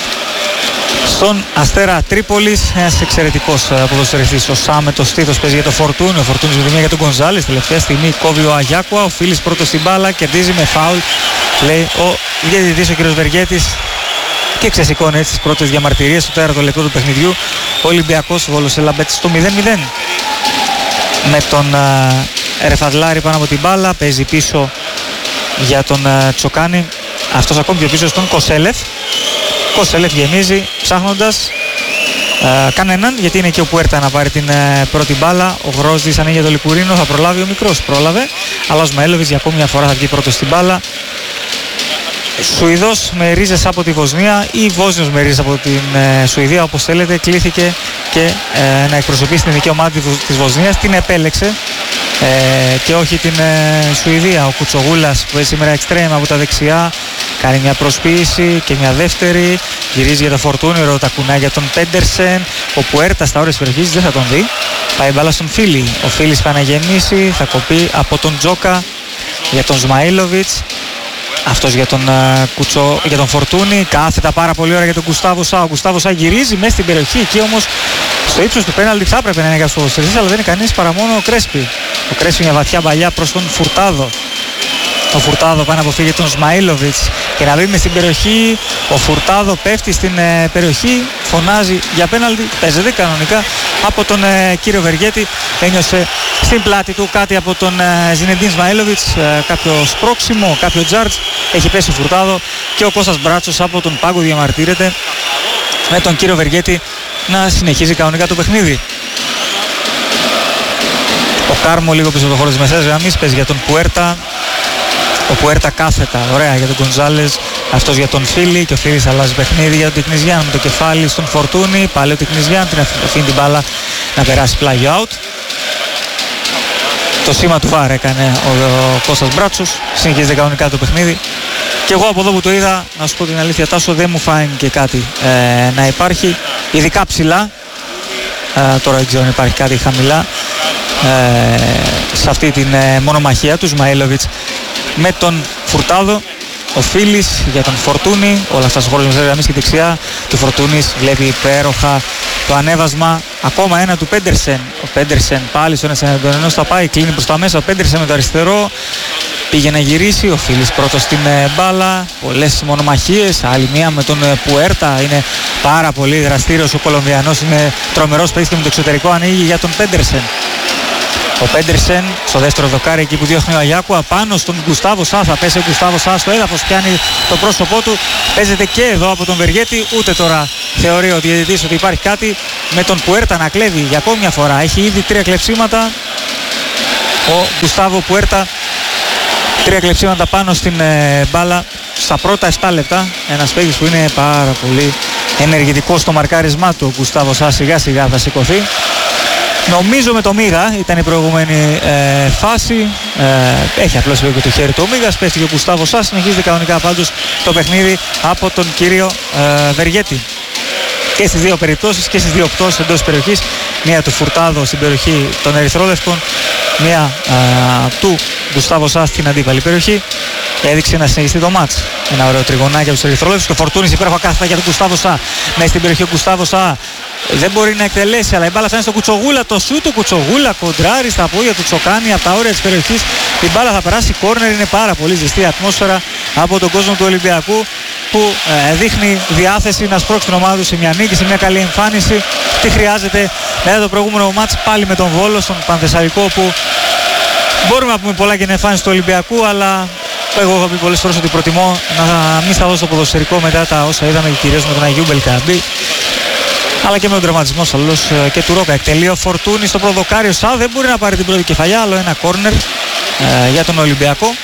Στον Αστέρα Τρίπολης, ένας εξαιρετικός ποδοσφαιριστής. Ο Σά με το στήθος παίζει για το Φορτούνι. Ο Φορτούνις με τη μία για τον Γκονζάλης. Τελευταία στιγμή κόβει ο Αγιάκουα. Ο Φίλης πρώτος στην μπάλα, κερδίζει με φάουλ, λέει ο διαιτητής ο κ. Βεργέτης. Και ξεσηκώνει έτσι τις πρώτες διαμαρτυρίες στο 4ο λεπτό του παιχνιδιού. Ο Ολυμπιακός Βόλος Ελαμπέτης στο 0-0. Με τον Ερεφατλάρη πάνω από την μπάλα, παίζει πίσω για τον Τσοκάνη. Αυτός ακόμη πιο πίσω στον Κοσέλεφ. Κοσέλεφ γεμίζει ψάχνοντας κανέναν, γιατί είναι και ο Πουέρτα να πάρει την πρώτη μπάλα. Ο Γρόζης ανοίγει για το Λικουρίνο, θα προλάβει ο μικρός, πρόλαβε. Αλλά ο Σμαήλοβιτς για ακόμη μια φορά θα βγει πρώτος στην μπάλα. Σουηδός με ρίζες από τη Βοσνία ή Βόσνιος με ρίζες από την Σουηδία, όπως θέλετε, κλήθηκε και να εκπροσωπήσει την ειδική ομάδα της Βοσνίας. Την επέλεξε και όχι την Σουηδία. Ο Κουτσογούλας που έχει σήμερα εξτρέμ από τα δεξιά κάνει μια προσποίηση και μια δεύτερη, γυρίζει για το Φορτούνι, ρωτακουνά για τον Πέντερσεν. Ο Πουέρτα στα ώρες περιοχής δεν θα τον δει, πάει μπάλα στον Φίλη. Ο Φίλης πάει να γεμίσει, θα κοπεί από τον Τζόκα για τον Σμαήλοβιτς. Αυτός για τον, για τον Φορτούνι, κάθετα πάρα πολύ ώρα για τον Γκουστάβο Σά. Ο Γκουστάβο Σά γυρίζει μέσα στην περιοχή, εκεί όμως στο ύψος του πέναλτι θα έπρεπε να είναι για τους ποδοσφαιριστές, αλλά δεν είναι κανείς παρά μόνο ο Κρέσπι. Ο Κρέσπι μια βαθιά παλιά προς τον Φουρτάδο. Ο Φουρτάδο πάει να αποφύγει τον Σμαήλοβιτς και να μπει μες στην περιοχή. Ο Φουρτάδο πέφτει στην περιοχή, φωνάζει για πέναλτι, παίζεται κανονικά από τον κύριο Βεργέτη. Ένιωσε στην πλάτη του κάτι από τον Ζινεντίν Σμαήλοβιτς, κάποιο σπρώξιμο, κάποιο τζάρτζ. Έχει πέσει ο Φουρτάδο και ο Κώστας Μπράτσος από τον πάγκο διαμαρτύρεται με τον κύριο Βεργέτη να συνεχίζει κανονικά το παιχνίδι. Ο Κάρμο λίγο πίσω από το χώρο της μεσαίας γραμμής παίζει για τον Πουέρτα. Ο Πουέρτα κάθετα, ωραία για τον Γκονζάλες, αυτός για τον Φίλη και ο Φίλης αλλάζει παιχνίδι για τον Τικνιζιάν με το κεφάλι στον Φορτούνι. Πάλι ο Τικνιζιάν την αφήνει την μπάλα να περάσει πλάγιο out. Το σήμα του βάρ έκανε ο Κώστας Μπράτσος, συνεχίζεται κανονικά το παιχνίδι. Και εγώ από εδώ που το είδα, να σου πω την αλήθεια, Τάσο, δεν μου φάνηκε κάτι να υπάρχει, ειδικά ψηλά. Τώρα δεν ξέρω αν υπάρχει κάτι χαμηλά σε αυτή την μονομαχία του Σμαήλοβιτς με τον Φουρτάδο. ο Φίλης για τον Φορτούνη, όλα αυτά στο χώρο της γραμμής και δεξιά του Φορτούνης βλέπει υπέροχα το ανέβασμα, ακόμα ένα του Πέντερσεν. Ο Πέντερσεν πάλι στον ενός θα πάει, κλείνει προς τα μέσα, ο Πέντερσεν με το αριστερό πήγε να γυρίσει, ο Φίλης πρώτος στην μπάλα, πολλές μονομαχίες, άλλη μία με τον Πουέρτα, είναι πάρα πολύ δραστήριος ο Κολομβιανός, είναι τρομερός παίκτης και με το εξωτερικό ανοίγει για τον Πέντερσεν. Ο Πέντερσεν στο δεύτερο δοκάρι εκεί που διώχνει ο Αγιάκου, απάνω στον Γκουστάβο Σά, θα πέσει ο Γκουστάβο Σά στο έδαφος, πιάνει το πρόσωπό του, παίζεται και εδώ από τον Βεργέτη, ούτε τώρα θεωρεί ο διαιτητής ότι υπάρχει κάτι, με τον Πουέρτα να κλέβει για ακόμη μια φορά, έχει ήδη 3 κλεψίματα ο Γκουστάβο Πουέρτα, 3 κλεψίματα πάνω στην μπάλα στα πρώτα 7 λεπτά, ένας παίκτης που είναι πάρα πολύ ενεργητικός στο μαρκάρισμά του. Ο Γκουστάβο Σά σιγά σιγά θα σηκωθεί. Νομίζω με το Μίγα ήταν η προηγούμενη φάση, έχει απλώς λίγο και το χέρι του ο Μίγας, πέφτει και ο Γκουστάβο Σά, συνεχίζεται κανονικά πάντως το παιχνίδι από τον κύριο Βεργέτη. Και στις δύο περιπτώσεις και στις δύο πτώσεις εντός της περιοχής, μία του Φουρτάδο στην περιοχή των Ερυθρόλευκων, μία του Γκουστάβο Σά στην αντίπαλη περιοχή, έδειξε να συνεχιστεί το μάτς. Ένα ωραίο τριγωνάκι από τους Ερυθρόλευκους και ο Φορτούνης υπέροχα κάθετα για τον Γκουστάβο Σά. Μέσα στην περιοχή ο Γκουστάβο Σά δεν μπορεί να εκτελέσει, αλλά η μπάλα φτάνει στο Κουτσογούλα, το σου του Κουτσογούλα κοντράρει στα πόδια του Τσοκάνη από τα όρια της περιοχής. Η μπάλα θα περάσει κόρνερ, είναι πάρα πολύ ζεστή ατμόσφαιρα από τον κόσμο του Ολυμπιακού που δείχνει διάθεση να σπρώξει την ομάδα του σε μια νίκη, σε μια καλή εμφάνιση. Τι χρειάζεται μετά το προηγούμενο μάτς πάλι με τον Βόλο στον Πανθεσσαλικό, που μπορούμε να πούμε πολλά για την εμφάνιση του Ολυμπιακού, αλλά εγώ έχω πει πολλές φορές ότι προτιμώ να μην σταθώ στο ποδοσφαιρικό μετά τα όσα είδαμε και κυρίως με τον Αγίου Μπελκαμπή, αλλά και με τον τραυματισμό ασφαλώς και του Ρόκα. Εκτελεί ο Φορτούνη στο προδοκάριο Σά, δεν μπορεί να πάρει την πρώτη κεφαλιά, άλλο ένα κόρνερ για τον Ολυμπιακό.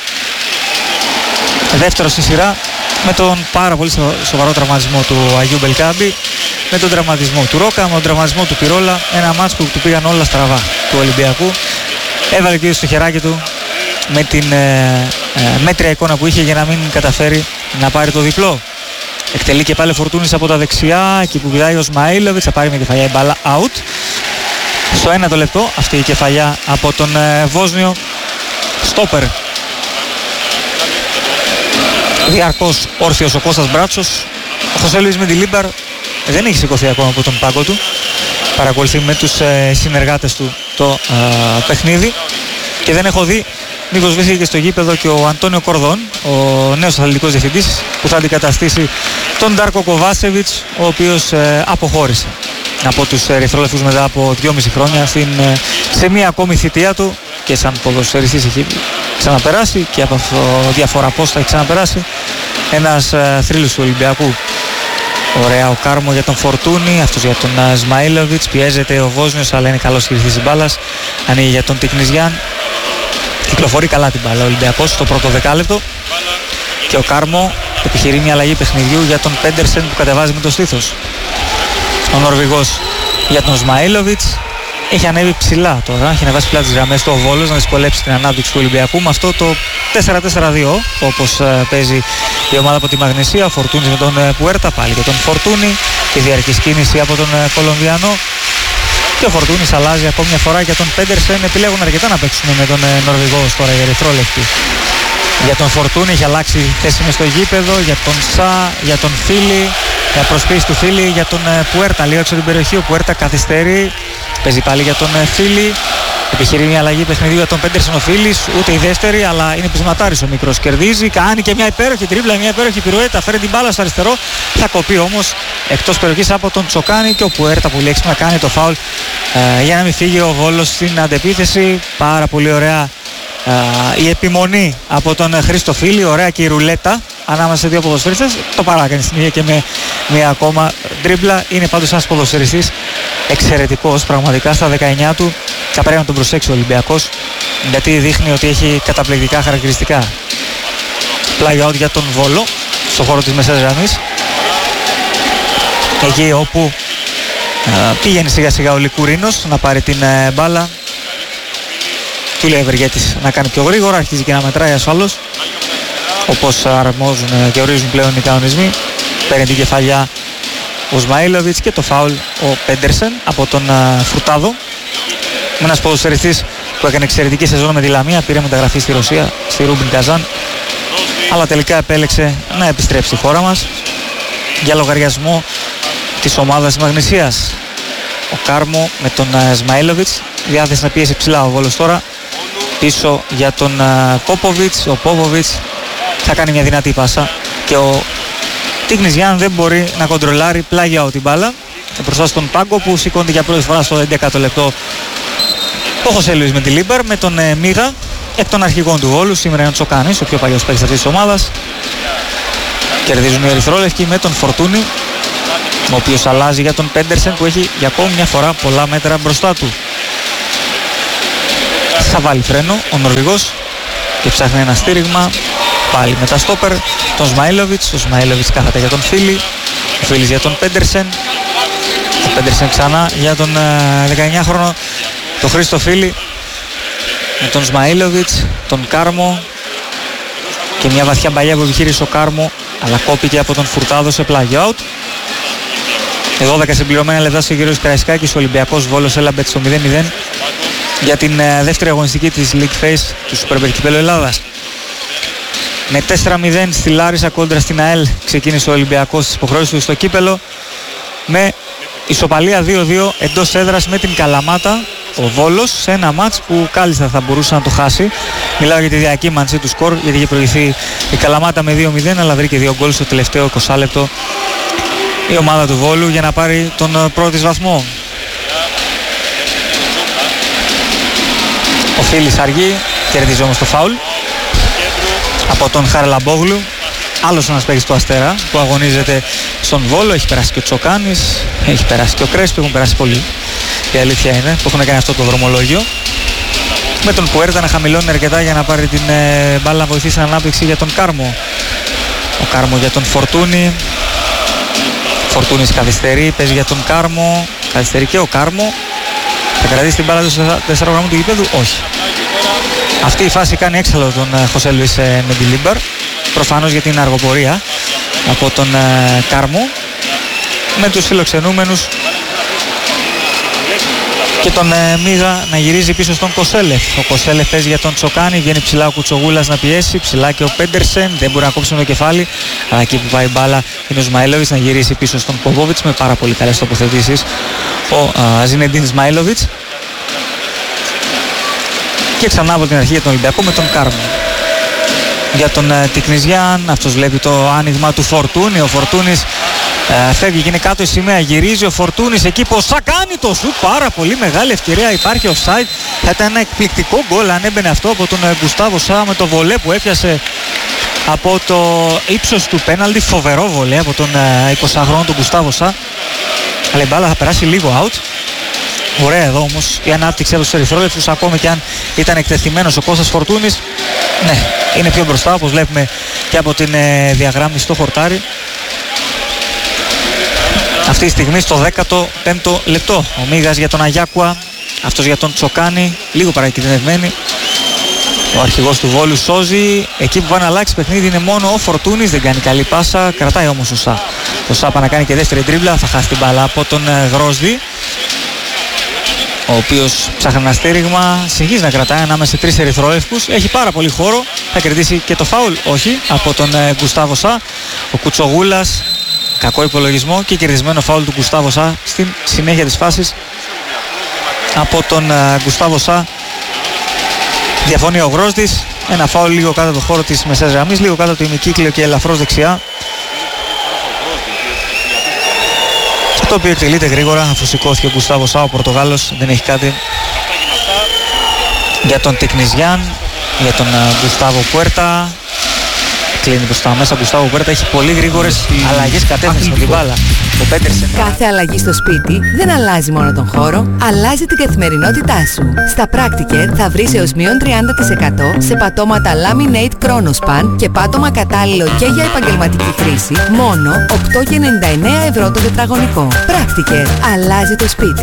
Δεύτερο στη σειρά με τον πάρα πολύ σοβαρό τραυματισμό του Αγίου Μπελκάμπη, με τον τραυματισμό του Ρόκα, με τον τραυματισμό του Πυρόλα, ένα μάτς που του πήγαν όλα στραβά του Ολυμπιακού. Έβαλε και στο χεράκι του με την μέτρια εικόνα που είχε για να μην καταφέρει να πάρει το διπλό. Εκτελεί και πάλι ο Φορτούνης από τα δεξιά, εκεί που πηδάει ο Σμαΐλοβιτς, θα πάρει με κεφαλιά η μπάλα out. Στο 1 λεπτό αυτή η κεφαλιά από τον Βόσνιο στόπερ. Διαρκώς όρθιος ο Κώστας Μπράτσος. Ο Χωσέ Λουίς Μεντιλίμπαρ δεν έχει σηκωθεί ακόμα από τον πάγκο του. Παρακολουθεί με τους συνεργάτες του το παιχνίδι και δεν έχω δει μήπως βρίσκεται και στο γήπεδο και ο Αντώνιο Κορδόν, ο νέος αθλητικός διευθυντής που θα αντικαταστήσει τον Ντάρκο Κοβάσεβιτς, ο οποίος αποχώρησε από τους Ερυθρόλευκους μετά από 2,5 χρόνια σε μία ακόμη θητεία του, και σαν ποδοσφαιριστής έχει ξαναπεράσει και από διαφορά πώς θα έχει ξαναπεράσει, ένας θρύλος του Ολυμπιακού. Ωραία ο Κάρμο για τον Φορτούνη, αυτός για τον Σμαΐλοβιτς, πιέζεται ο Βόσνιος αλλά είναι καλός χειριστής της μπάλας, ανοίγει για τον Τικνιζιάν, κυκλοφορεί καλά την μπάλα ο Ολυμπιακός στο πρώτο δεκάλεπτο και ο Κάρμο επιχειρεί μια αλλαγή παιχνιδιού για τον Πέντερσεν που κατεβάζει με το στήθος. Ο Νορβηγός για τον Σμαΐλοβιτς έχει ανέβει ψηλά τώρα, έχει ανεβάσει ψηλά τις γραμμές του ο Βόλος να δυσκολέψει την ανάπτυξη του Ολυμπιακού με αυτό το 4-4-2 όπως παίζει η ομάδα από τη Μαγνησία. Ο Φορτούνης με τον Πουέρτα, πάλι και τον Φορτούνη και διαρκής κίνηση από τον Κολομβιανό. Και ο Φορτούνης αλλάζει ακόμη μια φορά για τον Πέντερσεν. Επιλέγουν αρκετά να παίξουν με τον Νορβηγό τώρα οι Ερυθρόλευκοι. Για τον Φορτούνη έχει αλλάξει θέση μες στο γήπεδο, για τον Σα, για τον Φίλη, για προσποίηση του Φίλη, για τον Πουέρτα. Λίγο έξω την περιοχή, ο Πουέρτα καθυστερεί, παίζει πάλι για τον Φίλη. Επιχειρεί μια αλλαγή παιχνιδιού για τον Πέντερσεν ο Φίλης, ούτε η δεύτερη, αλλά είναι πεισματάρης ο μικρός. Κερδίζει, κάνει και μια υπέροχη τρίπλα, μια υπέροχη πυρουέτα, φέρει την μπάλα στο αριστερό. Θα κοπεί όμως εκτός περιοχής από τον Τσοκάνη και ο Πουέρτα που λέξει να κάνει το φάουλ για να μην φύγει ο Βόλος στην αντεπίθεση. Πάρα πολύ ωραία η επιμονή από τον Χρήστο Φίλη, ωραία και η ρουλέτα ανάμεσα σε δύο ποδοσφαιριστές. Το παράκανε στην ίδια και με μια ακόμα ντρίμπλα. Είναι πάντως ένας ποδοσφαιριστής εξαιρετικός πραγματικά στα 19 του. Θα πρέπει να τον προσέξει ο Ολυμπιακός γιατί δείχνει ότι έχει καταπληκτικά χαρακτηριστικά. Πλάγιο out για τον Βόλο στο χώρο της μεσαίας γραμμής, εκεί όπου πήγαινε σιγά σιγά ο Λικουρίνος να πάρει την μπάλα. Του λέει ο Ευεργέτης να κάνει πιο γρήγορα, αρχίζει και να μετράει ασφαλώς όπως αρμόζουν και ορίζουν πλέον οι κανονισμοί. Παίρνει την κεφαλιά ο Σμαΐλοβιτς και το φάουλ ο Πέντερσεν από τον Φουρτάδο. Με ένας ποδοσφαιριστής που έκανε εξαιρετική σεζόν με τη Λαμία, πήρε μεταγραφή στη Ρωσία, στη Ρούμπιν Καζάν. αλλά τελικά επέλεξε να επιστρέψει στη χώρα μας για λογαριασμό της ομάδας της Μαγνησίας. Ο Κάρμο με τον Σμαΐλοβιτς, διάθεση να πιέσει ψηλά ο Βόλος τώρα, πίσω για τον Πόποβιτς. Ο Πόποβιτς θα κάνει μια δυνατή πάσα και ο Τίγνης Γιάν δεν μπορεί να κοντρολάρει, πλάγια την μπάλα μπροστά στον Πάγκο που σηκώνεται για πρώτη φορά στο 11ο λεπτό ο Χωσέ Λουίς με τη Λίμπαρ, με τον Μίγα εκ των αρχηγών του Βόλου. Σήμερα είναι ο Τσοκάνης, ο πιο παλιός παίκτης αυτής της ομάδας. Κερδίζουν οι ερυθρόλευκοι με τον Φορτούνη, ο οποίος αλλάζει για τον Πέντερσεν που έχει για ακόμη μια φορά πολλά μέτρα μπροστά του. Θα βάλει φρένο ο Νορβηγός και ψάχνει ένα στήριγμα πάλι με τα στόπερ, τον Σμαΐλοβιτς. Ο Σμαΐλοβιτς κάθεται για τον Φίλη, ο Φίλης για τον Πέντερσεν, ο Πέντερσεν ξανά για τον 19χρονο τον Χρήστο Φίλη, με τον Σμαΐλοβιτς, τον Κάρμο και μια βαθιά μπαλιά που επιχείρησε ο Κάρμο, αλλά κόπηκε από τον Φουρτάδο σε πλάγιο out. 12 συμπληρωμένα λεπτά στο γύρο της Καραϊσκάκης, ο Ολυμπιακός Βόλος έλαμπε στο 0-0 για την δεύτερη αγωνιστική της League Phase του Super Κυπέλλου Ελλάδας. Με 4-0 στη Λάρισα κόντρα στην ΑΕΛ ξεκίνησε ο Ολυμπιακός στις υποχρεώσεις του στο κύπελλο, με ισοπαλία 2-2 εντός έδρας με την Καλαμάτα ο Βόλος, σε ένα μάτς που κάλλιστα θα μπορούσε να το χάσει. Μιλάω για τη διακύμανση του σκορ, γιατί είχε προηγηθεί η Καλαμάτα με 2-0, αλλά βρήκε 2 γκολ στο τελευταίο 20 λεπτό η ομάδα του Βόλου για να πάρει τον πρώτο της βαθμό. Ο Φίλης αργεί, κερδίζει όμως το φάουλ από τον Χαραλαμπόγλου. Άλλος ένας παίκτης του Αστέρα που αγωνίζεται στον Βόλο. Έχει περάσει και ο Τσοκάνης, έχει περάσει και ο Κρέσπη, έχουν περάσει πολλοί, η αλήθεια είναι, που έχουν κάνει αυτό το δρομολόγιο. Με τον Πουέρτα να χαμηλώνει αρκετά για να πάρει την μπάλα να βοηθήσει στην ανάπτυξη για τον Κάρμο. Ο Κάρμο για τον Φορτούνη. Φορτούνης καθυστερεί, παίζει για τον Κάρμο. Καθυστερεί και ο Κάρμο. Θα κρατήσει την μπάλα του στο 4 γραμμού του γηπέδου, όχι. Αυτή η φάση κάνει έξαλλο τον Χωσέ Λουίς με τη Λίμπαρ. Προφανώς για την αργοπορία από τον Κάρμο. Με τους φιλοξενούμενους και τον Μίγα να γυρίζει πίσω στον Κοσέλεφ. Ο Κοσέλεφ παίζει για τον Τσοκάνη, βγαίνει ψηλά ο Κουτσογούλας να πιέσει, ψηλά και ο Πέντερσεν, δεν μπορεί να κόψει με το κεφάλι, αλλά εκεί που πάει η μπάλα είναι ο Σμαΐλοβιτς να γυρίσει πίσω στον Ποβόβιτς με πάρα πολύ καλές τοποθετήσεις ο Ζινεντίν Σμαΐλοβιτς. Και ξανά από την αρχή για τον Ολυμπιακό με τον Κάρμο. Για τον Τικνιζιάν, αυτός βλέπει το άνοιγμα του Φορτούνη. Ο Φορτούνης φεύγει, γίνει κάτω η σημαία, γυρίζει ο Φορτούνης εκεί που ο Σα κάνει το σουτ, πάρα πολύ μεγάλη ευκαιρία, υπάρχει offside. Θα ήταν ένα εκπληκτικό γκολ αν έμπαινε αυτό από τον Γκουστάβο Σα με το βολέ που έπιασε από το ύψος του πέναλτι. Φοβερό βολέ από τον 20χρονο τον Γκουστάβο Σα, αλλά η μπάλα θα περάσει λίγο out. Ωραία εδώ όμως η ανάπτυξη από τους ερυθρόλευκους, ακόμη και αν ήταν εκτεθειμένος ο Κώστας Φορτούνης. Ναι, είναι πιο μπροστά όπως βλέπουμε και από την διαγράμμιση στο χορτάρι. Αυτή τη στιγμή στο 15ο λεπτό ο Μίγας για τον Αγιάκουα, αυτός για τον Τσοκάνη, λίγο παρακινδυνευμένη. Ο αρχηγός του Βόλου σώζει, εκεί που πάει να αλλάξει παιχνίδι είναι μόνο ο Φορτούνης, δεν κάνει καλή πάσα, κρατάει όμως ο Σα. Ο Σα πάει να κάνει και δεύτερη τρίμπλα, θα χάσει την μπάλα από τον Γρόσδη, ο οποίος ψάχνει ένα στήριγμα, συνεχίζει να κρατάει ανάμεσα σε τρεις ερυθρόλευκους, έχει πάρα πολύ χώρο, θα κερδίσει και το φάουλ, όχι, από τον Γκουστάβο Σα. Ο Κουτσογούλας, κακό υπολογισμό και κερδισμένο φάουλ του Γκουστάβο Σα στην συνέχεια της φάσης από τον Γκουστάβο Σα. Διαφωνεί ο Γρόσδης, ένα φάουλ λίγο κάτω από το χώρο της μεσαίας γραμμής, λίγο κάτω από το ημικύκλιο και ελαφρώς δεξιά. Το οποίο εκτελείται γρήγορα αφού σηκώθηκε ο Γκουστάβο Σα, ο Πορτογάλος, δεν έχει κάτι. Για τον Τικνιζιάν, για τον Γκουστάβο Πουέρτα, κλείνει προς τα μέσα. Ο Γκουστάβο Πουέρτα έχει πολύ γρήγορες αλλαγές κατεύθυνση με την μπάλα. Ο Πέντερσεν. Κάθε αλλαγή στο σπίτι δεν αλλάζει μόνο τον χώρο, αλλάζει την καθημερινότητά σου. Στα Practicare θα βρεις έως μείον 30% σε πατώματα Laminate Chronospan και πάτωμα κατάλληλο και για επαγγελματική χρήση, μόνο 8,99 ευρώ το τετραγωνικό. Practicare, αλλάζει το σπίτι.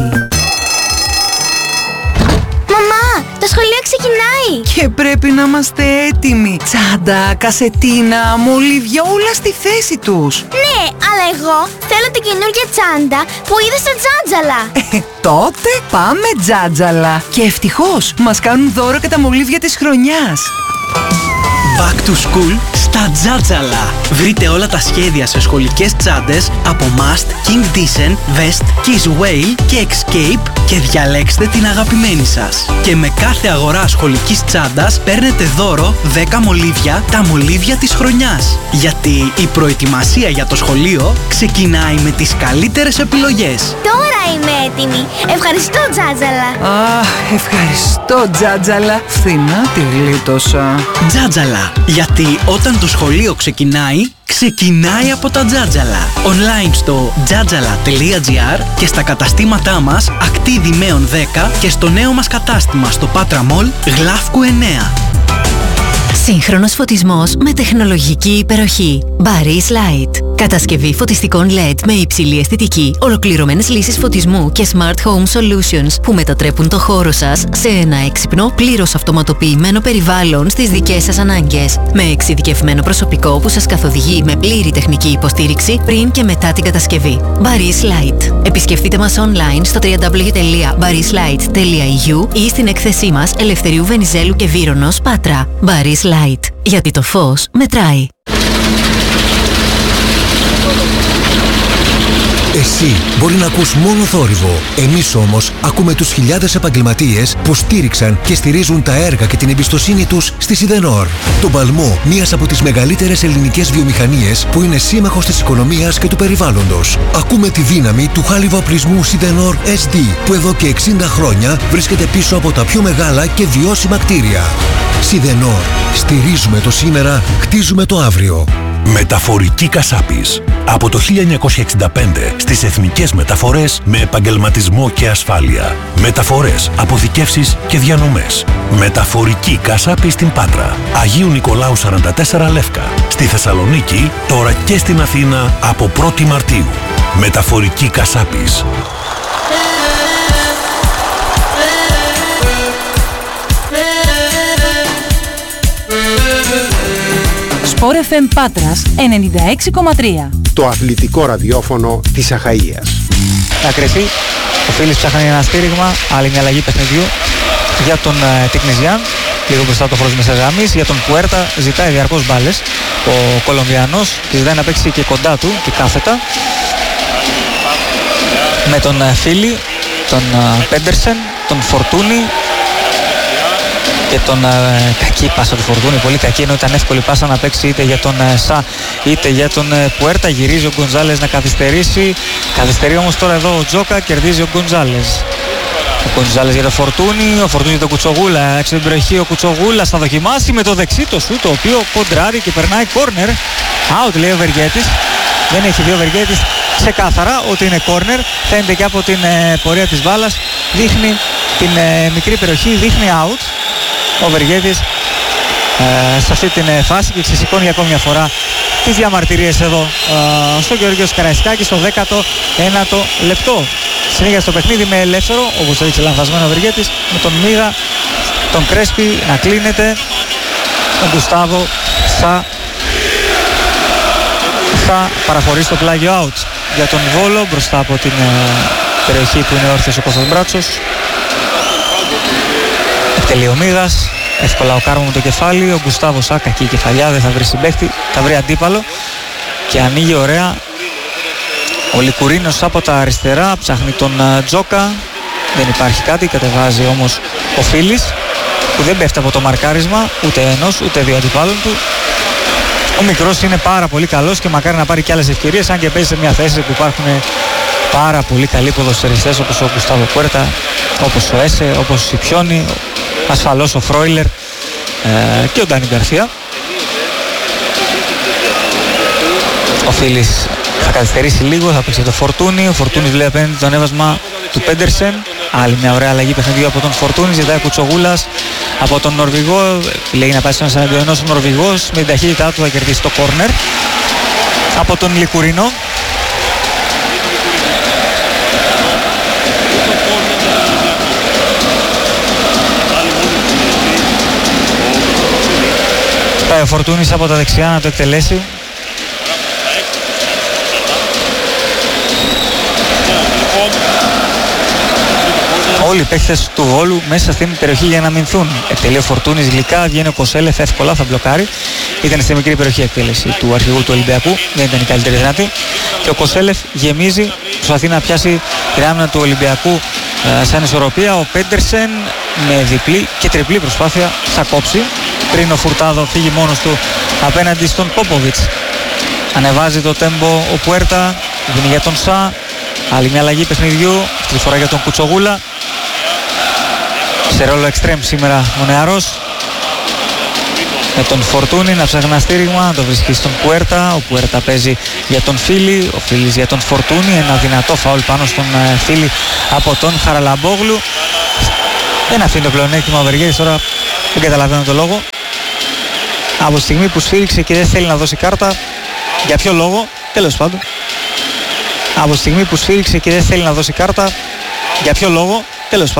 Μαμά, το σχολείο ξεκινάει! Και πρέπει να είμαστε έτοιμοι. Τσάντα, κασετίνα, μολύβια, όλα στη θέση τους. Ναι, αλλά εγώ θέλω την καινούργια τσάντα που είδα στο Τζάτζαλα. Τότε πάμε Τζάτζαλα. Και ευτυχώς μας κάνουν δώρο και τα μολύβια της χρονιάς. Back to school Τα Τζάτζαλα. Βρείτε όλα τα σχέδια σε σχολικές τσάντες από Must, King Decent, Vest, Kiss Whale και Escape και διαλέξτε την αγαπημένη σας. Και με κάθε αγορά σχολικής τσάντας παίρνετε δώρο 10 μολύβια, τα μολύβια της χρονιάς. Γιατί η προετοιμασία για το σχολείο ξεκινάει με τις καλύτερες επιλογές. Τώρα είμαι έτοιμη. Ευχαριστώ, Τζάτζαλα. Ευχαριστώ, Τζάτζαλα. Φθηνά τη γλίτωσα. Τζάτζαλα. Γιατί όταν το σχολείο ξεκινάει από τα Τζάτζαλα. Online στο jatjala.gr και στα καταστήματά μας Ακτίδη Μέων 10 και στο νέο μας κατάστημα στο Πάτρα Μολ Γλάφκου 9. Σύγχρονος φωτισμός με τεχνολογική υπεροχή. Baris Light. Κατασκευή φωτιστικών LED με υψηλή αισθητική, ολοκληρωμένες λύσεις φωτισμού και Smart Home Solutions που μετατρέπουν το χώρο σας σε ένα έξυπνο, πλήρως αυτοματοποιημένο περιβάλλον στις δικές σας ανάγκες. Με εξειδικευμένο προσωπικό που σας καθοδηγεί με πλήρη τεχνική υποστήριξη πριν και μετά την κατασκευή. Baris Light. Επισκεφτείτε μας online στο www.barislight.eu ή στην έκθεσή μας Ελευθερίου Βενιζέλου και Βύρονος, Πάτρα. Baris Light. Γιατί το φως μετράει. Εσύ μπορεί να ακούς μόνο θόρυβο. Εμείς όμως ακούμε τους χιλιάδες επαγγελματίες που στήριξαν και στηρίζουν τα έργα και την εμπιστοσύνη τους στη Σιδενόρ. Τον παλμό μιας από τις μεγαλύτερες ελληνικές βιομηχανίες που είναι σύμμαχος της οικονομίας και του περιβάλλοντος. Ακούμε τη δύναμη του χάλιβα οπλισμού Σιδενόρ SD που εδώ και 60 χρόνια βρίσκεται πίσω από τα πιο μεγάλα και βιώσιμα κτίρια. Σιδενόρ. Στηρίζουμε το σήμερα, χτίζουμε το αύριο. Μεταφορική Κασάπης. Από το 1965 στις εθνικές μεταφορές με επαγγελματισμό και ασφάλεια. Μεταφορές, αποθηκεύσεις και διανομές. Μεταφορική Κασάπη στην Πάτρα. Αγίου Νικολάου 44 Λεύκα. Στη Θεσσαλονίκη, τώρα και στην Αθήνα από 1η Μαρτίου. Μεταφορική Κασάπης. Sport FM Πάτρας 96,3. Το αθλητικό ραδιόφωνο της Αχαΐας. Να κρυφεί, ο Φίλης ψάχνει ένα στήριγμα, άλλη μια αλλαγή παιχνιδιού για τον Τικνιζιάν, λίγο μπροστά το χρόνο μέσα γραμμής. Για τον Πουέρτα ζητάει διαρκώς μπάλες ο Κολομβιανός και ζητάει να παίξει και κοντά του και κάθετα με τον Φίλη, τον Πέντερσεν, τον Φορτούνι και τον κακή πάσα του Φορτούνι, πολύ κακή, ενώ ήταν εύκολη πάσα να παίξει είτε για τον Σα είτε για τον Πουέρτα. Γυρίζει ο Γκονζάλες να καθυστερήσει, καθυστερεί όμως τώρα εδώ ο Τζόκα, κερδίζει ο Γκονζάλες. Ο Γκονζάλες για τον Φορτούνι, ο Φορτούνι για τον Κουτσογούλα, έξω την περιοχή ο Κουτσογούλας θα δοκιμάσει με το δεξί το σου, το οποίο κοντράρει και περνάει κόρνερ. Out λέει ο Βεργέτης, δεν έχει δει ο Βεργέτης ξεκάθαρα ότι είναι κόρνερ, φαίνεται και από την πορεία της μπάλας, δείχνει την μικρή περιοχή, δείχνει out ο Βεργέτης σε αυτή την φάση και ξεσηκώνει για ακόμη μια φορά τις διαμαρτυρίες εδώ στο Γεωργίος Καραϊσκάκη στο 19ο λεπτό. Συνέχεια στο παιχνίδι με ελεύθερο, όπως έδειξε λανθασμένο ο Βεργέτης, με τον Μίγα, τον Κρέσπη να κλείνεται, τον Γκουστάβο θα παραχωρήσει το πλάγιο out για τον Βόλο μπροστά από την περιοχή που είναι όρθιος ο Κώστας Μπράτσος. Εκτελεί ο Μίγας, εύκολα ο Κάρμο με το κεφάλι, ο Γκουστάβο Σα, κακή κεφαλιά, δεν θα βρει συμπαίχτη, θα βρει αντίπαλο και ανοίγει ωραία. Ο Λικουρίνος από τα αριστερά ψάχνει τον Τζόκα, δεν υπάρχει κάτι, κατεβάζει όμως ο Φίλης που δεν πέφτει από το μαρκάρισμα ούτε ενός ούτε δύο αντιπάλων του. Ο μικρός είναι πάρα πολύ καλός και μακάρι να πάρει και άλλες ευκαιρίες, αν και παίζει σε μια θέση που υπάρχουν πάρα πολύ καλοί ποδοσφαιριστές όπως ο Γκουστάβο Πουέρτα, όπως ο Έσε, όπως ο Σιπιόνι, ασφαλώς ο Φρόιλερ και ο Ντάνι Γκαρθία. Ο Φίλης θα καθυστερήσει λίγο, θα παίξει το Φορτούνι. Ο Φορτούνις βλέπει απέναντι το ανέβασμα του Πέντερσεν. Άλλη μια ωραία αλλαγή παιχνιδιού από τον Φορτούνι. Ζητάει Κουτσογούλας από τον Νορβηγό. Λέει να πάει στον εναντιονός ο Νορβηγός. Με την ταχύτητά του θα κερδίσει το κόρνερ από τον Λικουρίνο. Πάει ο Φορτούνης από τα δεξιά να το εκτελέσει. Όλοι οι παίχτες του Βόλου μέσα στην περιοχή για να αμυνθούν. Εκτελεί ο Φορτούνης γλυκά, βγαίνει ο Κοσέλεφ εύκολα, θα μπλοκάρει. Ήταν στη μικρή περιοχή εκτέλεση του αρχηγού του Ολυμπιακού, δεν ήταν η καλύτερη δυνατή. Και ο Κοσέλεφ γεμίζει, προσπαθεί να πιάσει την άμυνα του Ολυμπιακού σαν ισορροπία. Ο Πέντερσεν με διπλή και τριπλή προσπάθεια θα κόψει πριν ο Φουρτάδο φύγει μόνος του απέναντι στον Πόποβιτς. Ανεβάζει το τέμπο ο Πουέρτα, δίνει για τον Σα. Άλλη μια αλλαγή παιχνιδιού, αυτή φορά για τον Κουτσογούλα. Σε ρόλο εξτρέμ σήμερα ο νεαρός. Με τον Φορτούνι να ψάχνει ένα στήριγμα, να το βρίσκει στον Πουέρτα. Ο Πουέρτα παίζει για τον Φίλη, ο Φίλης για τον Φορτούνι. Ένα δυνατό φαουλ πάνω στον Φίλη από τον Χαραλαμπόγλου. Δεν αφήνει το πλεονέκτημα ο Βεργέρης, τώρα δεν καταλαβαίνω το λόγο. Από τη στιγμή που σφύριξε και δεν θέλει να δώσει κάρτα, για ποιο λόγο, τέλος πάντων. Από τη στιγμή που σφύριξε και δεν θέλει να δώσει κάρτα, για ποιο λόγο, τέλος πάντων.